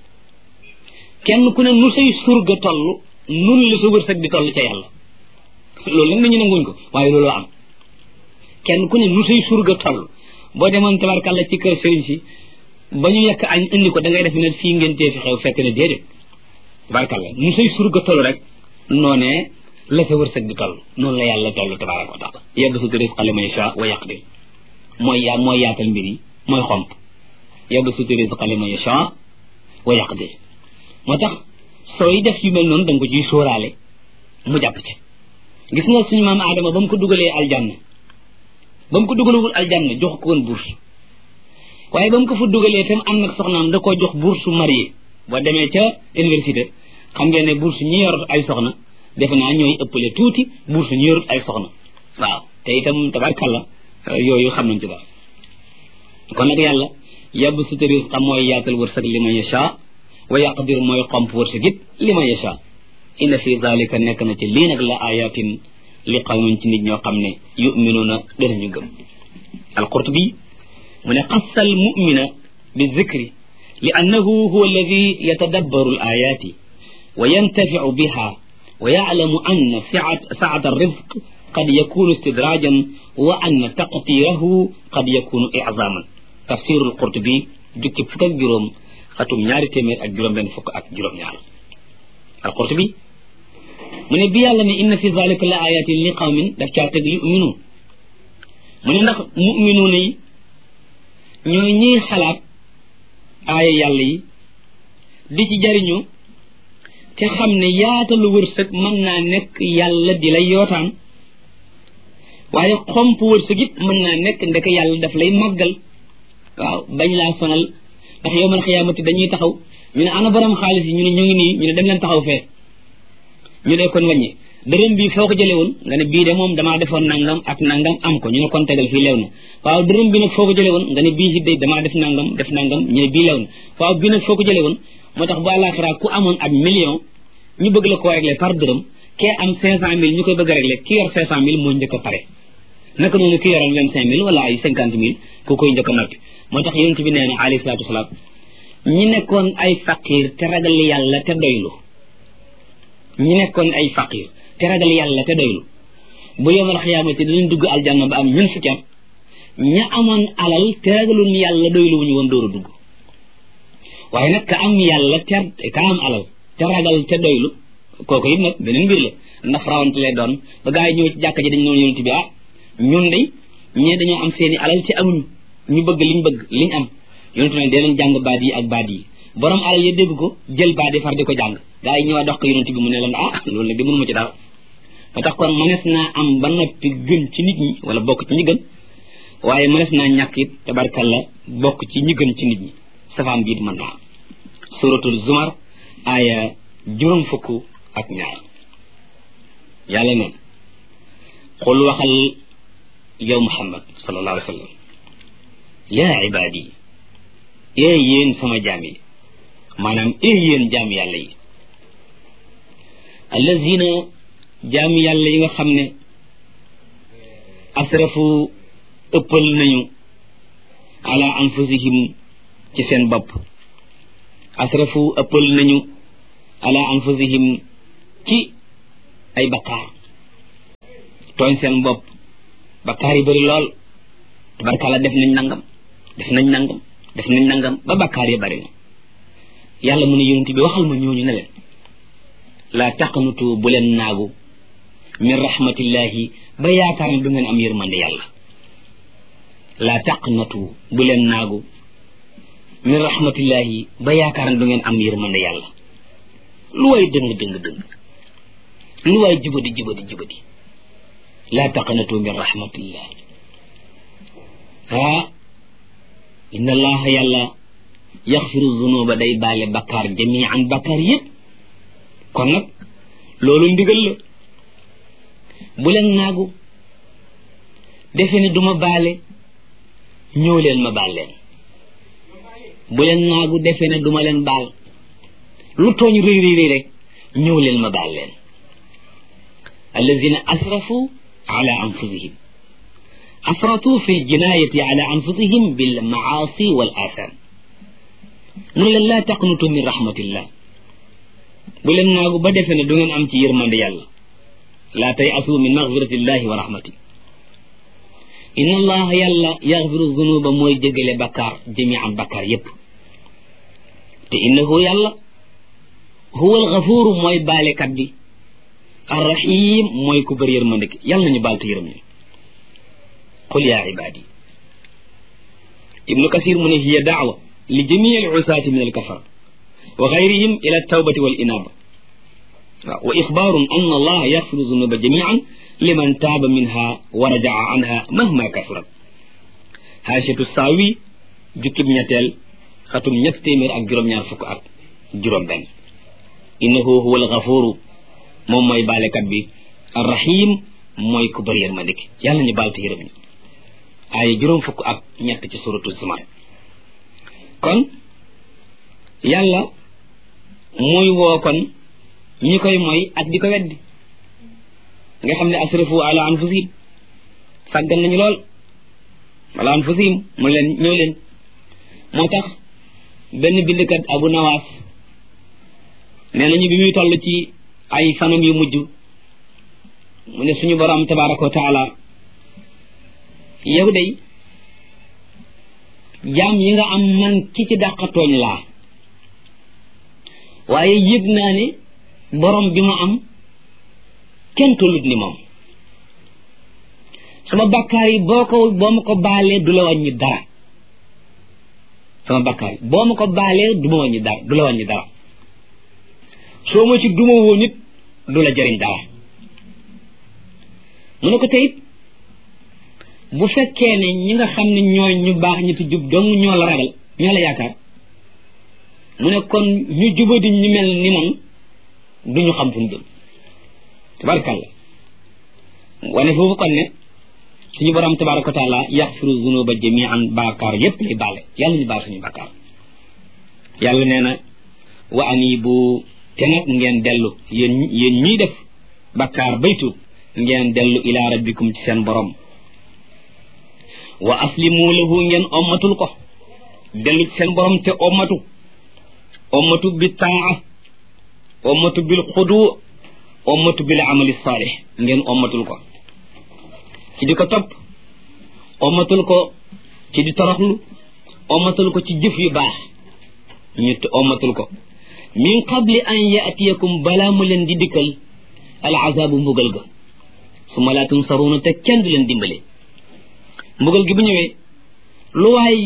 kenn ku ne nu say surga toll nun la sa wërsëg di toll ca yàlla loolu nag nañu nanguñ ko waaye looloo am kenn ku ne nu say surga toll boo demoon tabarkàlla ci kër sëriñ si ba ñu yekk añ indi ko da ngay def ne fii ngeen tee fi xew fekk ne déedéet tabarkàlla nu say surga toll rek noonee la sa wërsëg di toll noonu la yàlla toll tabaraka wa taala yabsutu rizqa liman yashaa wa yaqdir mooy yaatal mbir yi mooy xomp yabsutu rizqa liman yashaa wa yaqdir moo tax sooy def yu mel noonu da nga ko ciy sóoraale mu jàpp ci gis nga suñu maam Adama ba mu ko dugalee aljanna ba mu ko dugalewul aljanna jox ko woon bourse waaye ba mu ko fa dugalee tam ànd ak soxnaam da koo jox bourse marié boo demee ca université xam ngeen ne bourse ñi yor ay soxna defe naa ñooy ëppale tuuti bourse ñi yorut ay soxna waaw te itam tabarkalla yooyu xam nañ ci dara kon nag yàlla yabsutu rizqa mooy yaatal wërsëg liman yashaa wa yaqdir mooy xomp wërsëg it liman yashaa inna fi zalika nekk na ci lii nag la ayatin li qawmin ci nit ñoo xam ne yuminuuna danañu gëm alqurtubi mu ne qassa al mumina bi zikri li annahu huwa alladi yatadabbaru al ayati wa yantafiu biha wa yaclamu anna saata alrizq qad yakunu istidrajan wa anna taqtirahu qad yakunu iczaman tafsiru alqurtubi jukki fukk ak juróom xatum ñaari téeméer ak juróom benn fukk ak juróom ñaar alqurtubi mu ne bi yàlla ne inna fi zalika la ayatin li qawmin daf caa teg yuminu mu ne ndax muminuuna yi ñooy ñiy xalaat aaya yàlla yi di ci jariñu te xam ne yaatalu wërsëg mën naa nekk yàlla di lay yootaan waaye xomp wërsëg it mën naa nekk ndeke yàlla daf lay màggal waaw bañ laa sonal ndax yowmal xiyaamati dañuy taxaw ñu ne ana borom xaalis yi ñu ne ñu ngi nii ñu ne dem leen taxaw fee ñu ne kon wàññi dërëm bii foo ko jëlee woon nga ne bii de moom damaa defoon nangam ak nangam am ko ñu ne kon tegal fii leew na waaw dërëm bi nag foo ko jëlee woon nga ne bii it de damaa def nangam ñu ne bii leew na waaw bii nag foo ko jëlee woon moo tax bu àllaaxira ku amoon ab million ñu bëgg la koo réglé par dërëm kee am 500000 ñu koy bëgg a réglé ki yor 500000 moo njëkk a pare naka noonu ki yoroon 25000 wala ay 50000 ku koy njëkk a noppi moo tax yonent bi nee na alayhi salaatu wasalaam ñi nekkoon ay faqir te ragal yàlla te doylu ñi nekkoon ay faqir te ragal yàlla te doylu bu yawmal xiyaamati dinañ dugg aljanna ba am ñun fukki at ña amoon alal te ragalul yàlla doylu wuñu woon dooru dugg waaye nag ka am yàlla ka am alal te ragal te doylu kooku it nag beneen mbir la ndax rawante lay doon ba gaa yi ñëw ci jàkka ji dañ noonu yonent bi ñun de ñee dañoo am seeni alal te amuñu ñu bëgg liñ am yonent ne dee leen jàng baat yi ak baat yi borom alal ya dégg ko jël baat yi far di ko jàng gaa yi ñëwaat dox ko yonent bi mu ne leen loolu nag de mënuma ci dara ba tax kon mënees naa am ba noppi gën ci nit ñi wala bokk ci ñi gën waaye mënees naa ñàkk it tabarkalla bokk ci ñi gën ci nit ñi safaan biit mën naa suratul zumar aaya juróom fukk ak ñaar yàlla neen xul waxal yow muhammad sallallahu alayhi wa sallam yaa ibaadi ee yéen sama jaam yi maanaam ee yéen jaam yàlla yi allazina jaam yàlla yi nga xam ne asrafu ëppal nañu ala anfusihim ci seen bopp asrafu ëppal nañu ala anfusihim ci ay bakkaar tooñ seen bopp bakkaar yi bëri lool tabarkàlla def nañ nangam ba bakkaar yi bëri na yàlla mu ne yonent bi waxal ma ñooñu ne leen laa taqnutu bu leen naagu min rahmatillahi ba yaakaar ne du ngeen am yërmande yàlla laa taqnatu bu leen naagu min rahmatillahi ba yaakaar ne du ngeen am yërmande yàlla lu waay dëng lu waay jubadi laa taqnatu min rahmatillah inna allaha yàlla yaxfiru zunuba day baale bakkaar jamian bakkaar yëpp kon nag loolu ndigal la bu leen naagu defe ne duma baale ñëw leen ma baal leen bu leen naagu defe ne duma leen baal lu tooñ rëy rek ñëw leen ma baal leen allazina asrafu ala anfusihim asratu fi ljinayati ala anfusihim bil maasi wal atham mu ne leen laa taqnutu min rahmatillah bu leen naagu ba defe ne du ngeen am ci yërmande yàlla laa tay asu min magfiratillahi wa rahmati inna allaha yàlla yaxfiru zunuba mooy jégale bakkaar jamian bakkaar yépp te innahu yàlla huwa alxafuru mooy baalekat bi arrahim mooy ku bëri yërmande ki yàlla nañu baal te yërëm ñu qul yaa ibaadi ibnu kasir mu ne hiya daawa li jamii al usaati min alkafara wa gayrihim ila altawbati wal inaba wa ixbaarun an allah yaxfiru zunuba jamian liman taaba minha wa rajaa anha mahma kasurat haashatu saawi jukkib ñetteel xatum ñett téeméer ak juróom-ñaar fukk ak juróom-benn innahu huwa alxafuru moom mooy baalekat bi arrahim mooy ku bëri yërmande ki yàlla ñu baal te yërëm ñu ay juróom fukk ak ñett ci suratu zumar kon yàlla muy woo kon ñi koy mooy ak di ko weddi nga xam ne asrafu ala anfusihim sàggan nañu lool ala anfusihim mu leen ñëw leen moo tax benn bindkat abu nawaas nee nañu bi muy toll ci ay fanam yu mujj mu ne suñu borom tabaraka wa taala yow day jaam yi nga am man ki ci dàqatooñ laa waaye yëg naa ne borom bi ma am kenn tollut ni moom sama bakkaar yi boo ma ko baalee du la wàññi dara sama bakkaar yi boo ma ko baalee du la wàññi dara soo ma ci duma woo nit du la jëriñ dara mu ne ko teyit bu fekkee ne ñi nga xam ne ñooy ñu baax ñi ti jub dong ñoo la ragal ñoo la yaakaar mu ne kon ñu jubadi ñu mel ni man duñu xam fu ñu jëm tabarakàllah wane foofu kon ne suñu borom tabaraka wa taala yaxfiru zunuba jamian bàkkaar yépp lay baale yàlla ñu baal suñu bàkkaar yàlla nee na wa anibu te nag ngeen dellu yéen ñiy def bàkkaar baytu ngeen dellu ila rabbikum ci seen borom wa aslimu lahu ngeen ommatul ko dellu ci seen borom te ommatu bi taa ommatu bil xudu ommatu bil amali saalih ngeen ommatul ko ci di ko topp ommatul ko ci di toroxlu ommatul ko ci jëf yu baax ñu ommatul ko min qabli an yaatiyakum balaa mu leen di dikkal al azaabu mbugal ga summa laa tunsaruuna te kenn du leen dimbale mbugal gi bu ñëwee lu waay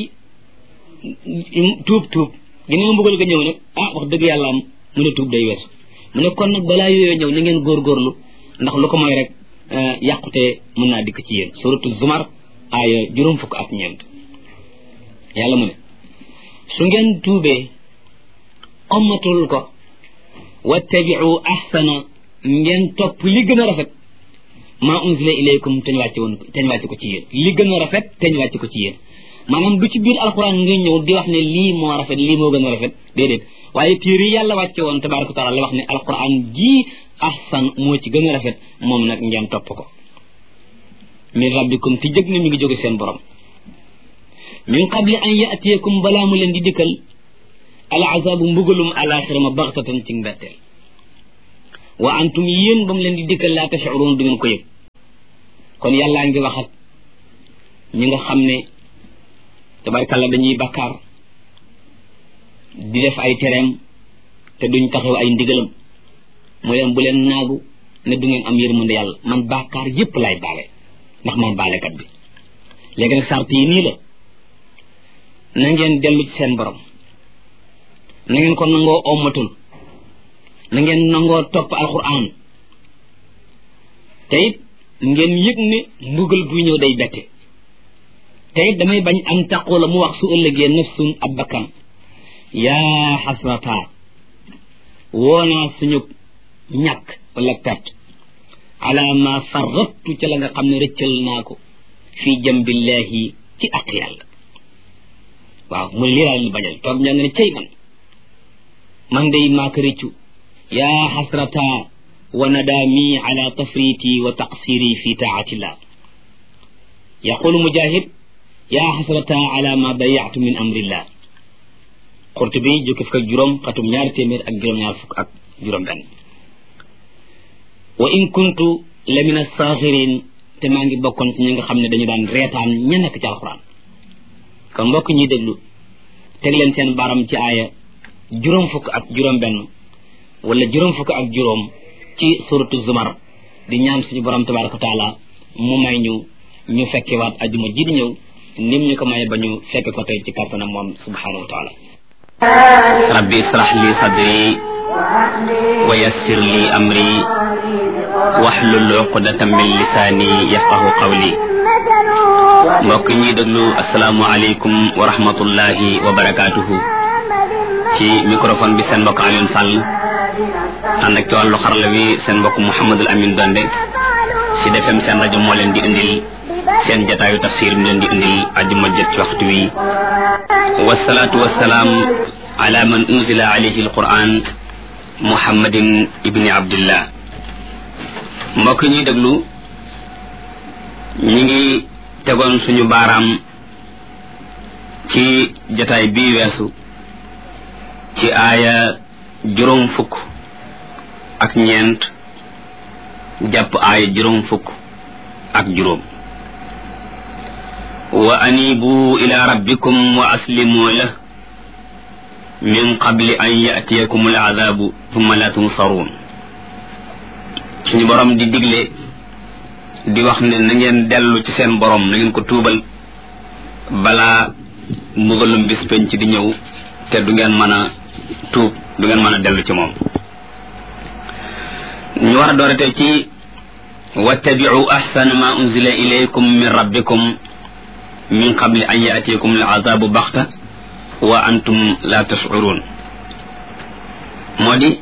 tuub ginnaaw mbugal ga ñëw nag wax dëgg yàlla am mu ne tuub day weesu mu ne kon nag balaa yooyu ñëw na ngeen góorgóorlu ndax lu ko mooy rek yàqute mën naa dikk ci yéen suratu zumar aaya juróom fukk ak ñeent yàlla mu ne su ngeen tuubee ommatul ko wattabiu ahsana ngeen topp li gën a rafet maa unzila ilaykum teñ wàcce ko ci yéen li gën a rafet teñ wàcce ko ci yéen maanaam du ci biir alquran nga ñëw di wax ne lii moo rafet lii moo gën a rafet déedéet waaye téere yi yàlla wàcce woon tabaraka wa taala la wax ne alquran ji ahsan moo ci gën a rafet moom nag ngeen topp ko min rabbikum ti jëg ne mi ngi jóge seen borom min qabli an yatiyakum balaa mu leen di dikkal al azabu mbugalum alaxira ma baxtatan ci mbetteel wa antum yéen ba mu leen di dikkal laa tash'urun du ngeen ko yëg kon yàllaa ngi wax ak ñi nga xam ne tabarkalla dañuy bakkaar di def ay tereem te duñ taxaw ay ndigalam mu leen bu leen naagu ne du ngeen am yërmande yàlla man bakkaar yépp lay baale ndax man baalekat bi léegi nag sart yi nii la na ngeen dellu ci seen borom na ngeen ko nangoo ommatul na ngeen nangoo topp alquran te it ngeen yëg ne mbugal buy ñëw day bette te it damay bañ am taqoo la mu wax su ëllëgee nafsun ab bakkan yaa xasrata woonaa suñu ñàkk wala perte ala ma farrattu ca la nga xam ne rëccal naa ko fii jambillahi ci ak yàlla waaw mu ne lii laa leen bañal toog ñaa nga ne cey man day maa ko rëccu yaa xasrata wa nadaami ala tafriti wa taqsiri fi taatillah yaqulu mujahid yaa xasrata ala ma dayatu min amrillah Qurtubi jukki fukk ak juróom xatum ñaari téeméer ak juróom-ñaar fukk ak juróom-benn wa in kuntu la min as-saxirin te maa ngi bokkoon ci ñi nga xam ne dañu daan reetaan ña nekk ci alxuraan kon mbokk ñuy déglu teg leen seen baaram ci aaya juróom fukk ak juróom-benn wala juróom fukk ak juróom ci suratu zumar di ñaan suñu borom tabaraka wa taala mu may ñu fekkewaat ajuma ji di ñëw nim ñu ko maye ba ñu fekke ko tey ci kàttanam moom subhanahu wa taala rabbi israh li sadri wa yassir li amri wahlul uqdatan min lisani yafqahu qawli mbokk ñuy déglu asalaamu aleykum wa rahmatullahi wa barakatuhu ci microphone bi seen mbokk Alioune Sall ànd ak ci wàllu xarala bi seen mbokk Mouhamadul Amin Donde ci defem seen rajo moo leen di indil seen jataayu tafsir mi leen di indil ajuma jët ci waxtu wi wasalaatu wasalaam ala man unzila alayhi alquran muhammadin ibni abdillah mbokk ñuy déglu ñi ngi tegoon suñu baaraam ci jataay bii weesu ci aaya juróom fukk ak ñeent jàpp aaya juróom fukk ak juróom wa anibu ila rabbikum wa aslimu lah min qabli an yatiyakum al azabu thumma la tunsarun suñu borom di digle di wax ne na ngeen dellu ci seen borom na ngeen ko tuubal balaa mbugalum bis penc di ñëw te du ngeen mën a tuub du ngeen mën a dellu ci moom ñu war a doorate ci wattabi'u ahsana ma unzila ilaykum min rabbikum min qabli an ya'tiyakum al-'adhabu baghta wa antum la tash'urun moo di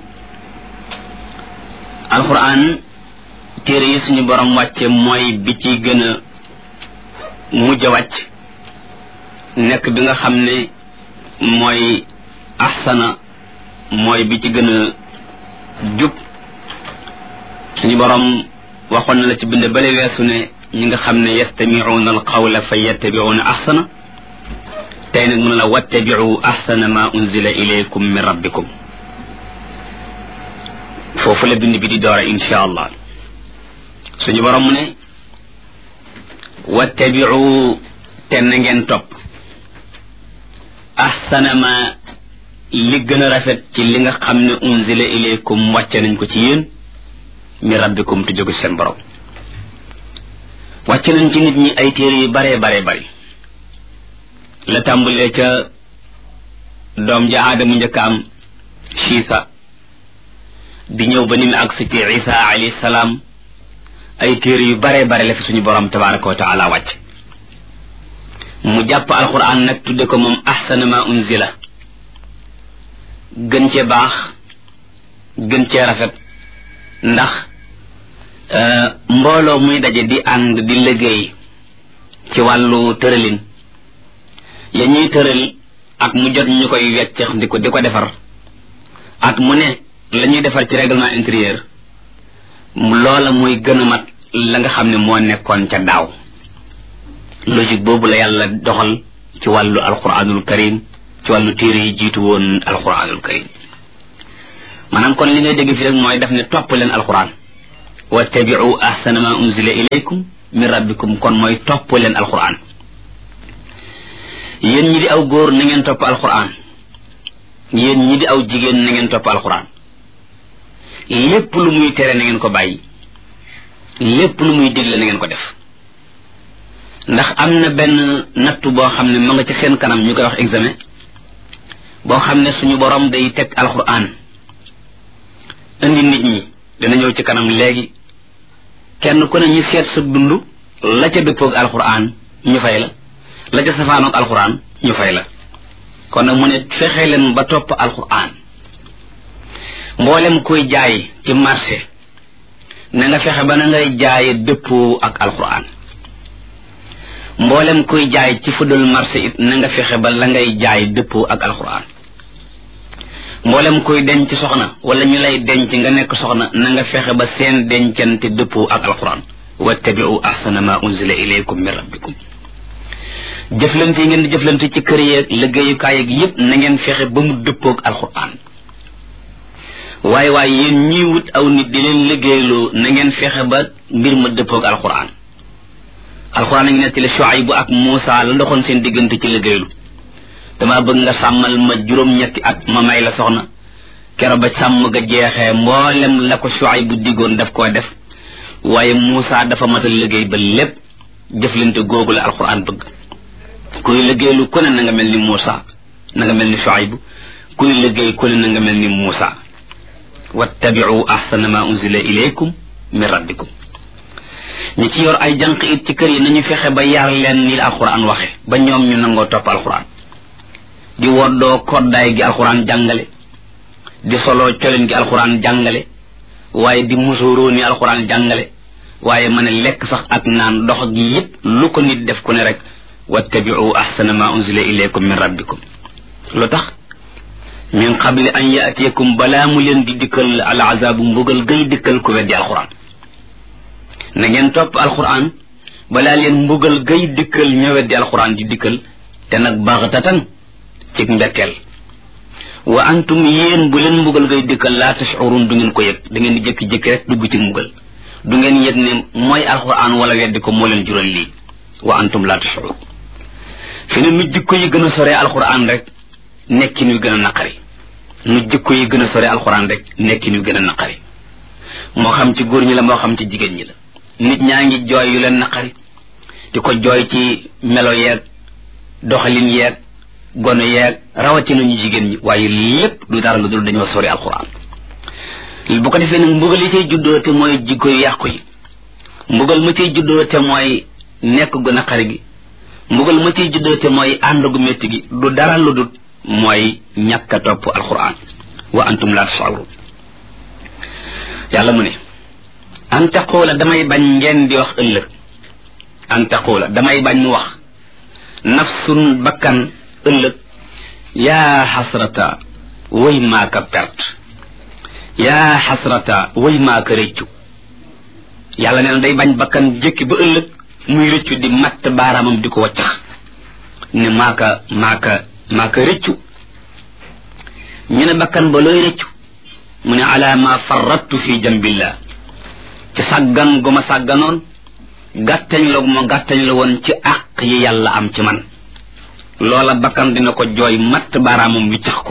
alquran téere yi suñu borom wàcce mooy bi ci gën a mujj a wàcc nekk bi nga xam ne mooy ahsana mooy bi ci gën a jub suñu borom waxoon na la ci bind bale weesu ne ñi nga xam ne yastami'una alqawla fa yattabi'una ahsana tey nag mu ne la wattabi'u ahsana ma unzila ilaykum min rabbikum foofu la bind bi di doora insha allah suñu borom mu ne wattabi'u te na ngeen topp ahsana ma li gën a rafet ci li nga xam ne unzila ilaykum wàcce nañ ko ci yéen mi rabbikum te jóge seen borom wàcce nañ ci nit ñi ay téere yu bare bare bari la tàmbalee ca doom ja aadamu njëkk am Siisa di ñëw ba ni mu agsi ci Isa alayhi salaam ay téere yu bare bare la fi suñu borom tabaraka wa taala wàcc mu jàpp alquran nag tudde ko moom ahsana ma unzila gën cee baax gën cee rafet ndax mbooloo muy daje di ànd di liggéey ci wàllu tëralin ya ñuy tëral at mu jot ñu koy weccex di ko defar at mu ne la ñuy defar ci règlement intérieur loola muy gën a mat la nga xam ne moo nekkoon ca daaw logique boobu la yàlla doxal ci wàllu alquranul karim ci wàllu téere yi jiitu woon alquranul karim maanaam kon li ngay dégg fi rek mooy daf ne topp leen alquran wattabi'u ahsana ma unzila ilaykum min rabbikum kon mooy topp leen alquran yéen ñi di aw góor na ngeen topp alquran yéen ñi di aw jigéen na ngeen topp alquran lépp lu muy tere na ngeen ko bàyyi lépp lu muy digle na ngeen ko def ndax am na benn nattu boo xam ne ma nga ci seen kanam ñu koy wax examen boo xam ne suñu borom day teg alquran indi nit ñi dina ñëw ci kanam léegi kenn ku ne ñu seet sa dund la ca dëppoog alquran ñu fay la ca safaanoog alquran ñu fay la kon nag mu ne fexe leen ba topp alquran mboolem kuy jaay ci marché na nga fexe ba na ngay jaaye dëppoo ak alquran mboolem kuy jaay ci fudul marché it na nga fexe ba la ngay jaay dëppoo ak alquran mboolem kuy denc soxna wala ñu lay denc nga nekk soxna na nga fexe ba seen dencante dëppoo ak alquran wattabi'u ahsana ma unzila ilaykum min rabbikum jëflante yi ngeen di jëflante ci kër yeeg liggéeyukaay yeeg yépp na ngeen fexe ba mu dëppoo ak alquran waaye yéen ñii wut aw nit di leen liggéeyloo na ngeen fexe ba mbir ma dëppoo ak alquran alquran a ngi nettali Shuayb ak Muusa la ndoxoon seen diggante ci liggéeylu dama bëgg nga sàmmal ma juróom-ñetti at ma may la soxna kero ba sàmm ga jeexee mboolem la ko Shuayb bu diggoon daf koo def waaye Muusa dafa matal liggéey ba lépp jëflante googu la alquran bëgg kuy liggéeylu ku ne na nga mel ni Muusa na nga mel ni Shuayb kuy liggéey ku ne na nga mel ni Muusa wattabi'u ahsana ma unzila ilaykum min rabbikum ñi ci yor ay jànq it ci kër yi nañu fexe ba yar leen ni alquran waxe ba ñoom ñu nangoo topp alquran di woddoo koddaay gi alquran jàngale di soloo coleen gi alquran jàngale waaye di musooroo ni alquran jàngale waaye mën a lekk sax ak naan dox gi yépp lu ko nit def ku ne rek wattabi'u ahsana ma unzila ilaykum min rabbikum lu tax min qabli an yaatiyakum balaa mu leen di dikkal al azabu mbugal gay dikkal ku weddi alquran na ngeen topp alquran balaa leen mbugal gay dikkal ña weddi alquran di dikkal te nag baxtatan ci mbetteel wa antum yéen bu leen mbugal gay dikkal laa tashurun du ngeen ko yëg da ngeen di jékki-jékki rek dugg ci mbugal du ngeen yëg ne mooy alquran wala weddi ko moo leen jural lii wa antum laa tashurun fi ne nu jikko yi gën a sore alquran rek nekkin wi gën a naqari nu jikko yi gën a sore alquran rek nekkin wi gën a naqari moo xam ci góor ñi la moo xam ci jigéen ñi la nit ñaa ngi jooy yu leen naqari di ko jooy ci melo yeeg doxalin yeeg gono yeeg rawatina ñu jigéen ñi waaye lépp du dara lu dul dañoo sori alquran bu ko defee nag mbugal yi cay juddoo te mooy jikko yu yàqu yi mbugal ma cay juddoo te mooy nekk gu naqari gi mbugal ma cay juddoo te mooy ànd gu métti gi du dara lu dul mooy ñàkk a topp alquran wa antum la tash'urun yàlla mu ne an taqula damay bañ ngeen di wax ëllëg an taqula damay bañ mu wax nafsun bakkan ëllëg yaa xasrata way maaka perte yaa xasrata way maaka rëccu yàlla nee na day bañ bakkan jëkki ba ëllëg muy rëccu di matt baaraamam di ko waccax ne maaka rëccu ñu ne bakkan ba looy rëccu mu ne ala ma farrattu fi jambillah ci sàggan gu ma sàgganoon gàttañ la gu ma gàttañ la woon ci àq yi yàlla am ci man loola bakkan dina ko jooy matt baaraamam wiccax ko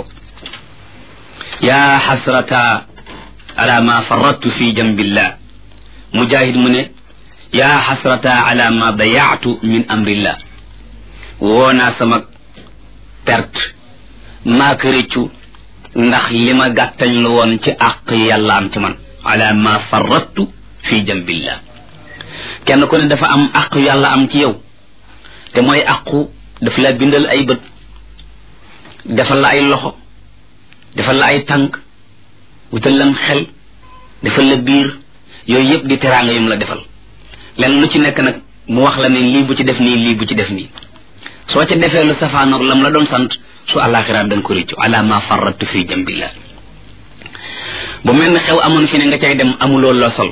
yaa xasrata ala ma farrattu fi jambillah mujahid mu ne yaa xasrata ala ma dayaatu min amrillah woonaa sama perte maa ko rëccu ndax li ma gàttañ la woon ci àq yi yàlla am ci man ala ma farrattu fi jambillah kenn ku ne dafa am àq yàlla am ci yow te mooy àqu daf la bindal ay bët defal la ay loxo defal la ay tànk wutal lam xel defal la biir yooyu yëpp di teraanga yum la defal lenn lu ci nekk nag mu wax la ne lii bu ci def nii lii bu ci def nii soo ca defee lu safaanoog lam la doon sant su àllaaxira danga ko réccu ala ma farrattu fi jambillah bu mel ne xew amoon fi ne nga cay dem amuloo la sol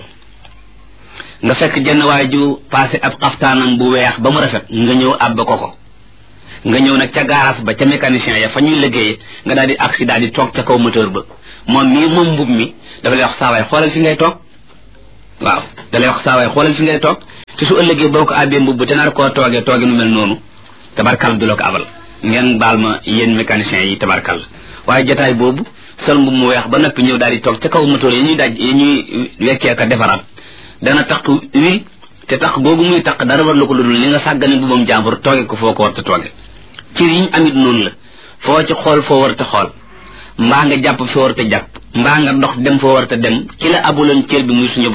nga fekk jenn waay ju passé ab xaftaanam bu weex ba mu rafet nga ñëw àbb ko nga ñëw nag ca garage ba ca mécanicien ya fa ñuy liggéeye nga daal di accident di toog ca kaw moteur ba moom mbub mi dafa lay wax saawaay xoolal fi ngay toog waaw da lay wax saawaay xoolal fi ngay toog te su ëllëgee boo ko àbbee mbubb te nar koo toogee tooge nu mel noonu tabarkal du la ko abal ngeen baal ma yéen mécaniciens yi tabarkal waaye jotaay boobu sol mbubb mu weex ba noppi ñëw daal di toog ca kaw moteur yi ñuy wekkee ka defaraat dana tax wi te tax googu muy tax dara war la ko ludul li nga sàggane mbubbam jàmbur tooge ko foo ko war te tooge cër yi ñu amit noonu la foo ci xool foo war te xool mbaa nga jàpp foo war te jàpp mbaa nga dox dem foo war te dem ci la abuloon cër bi muy suñu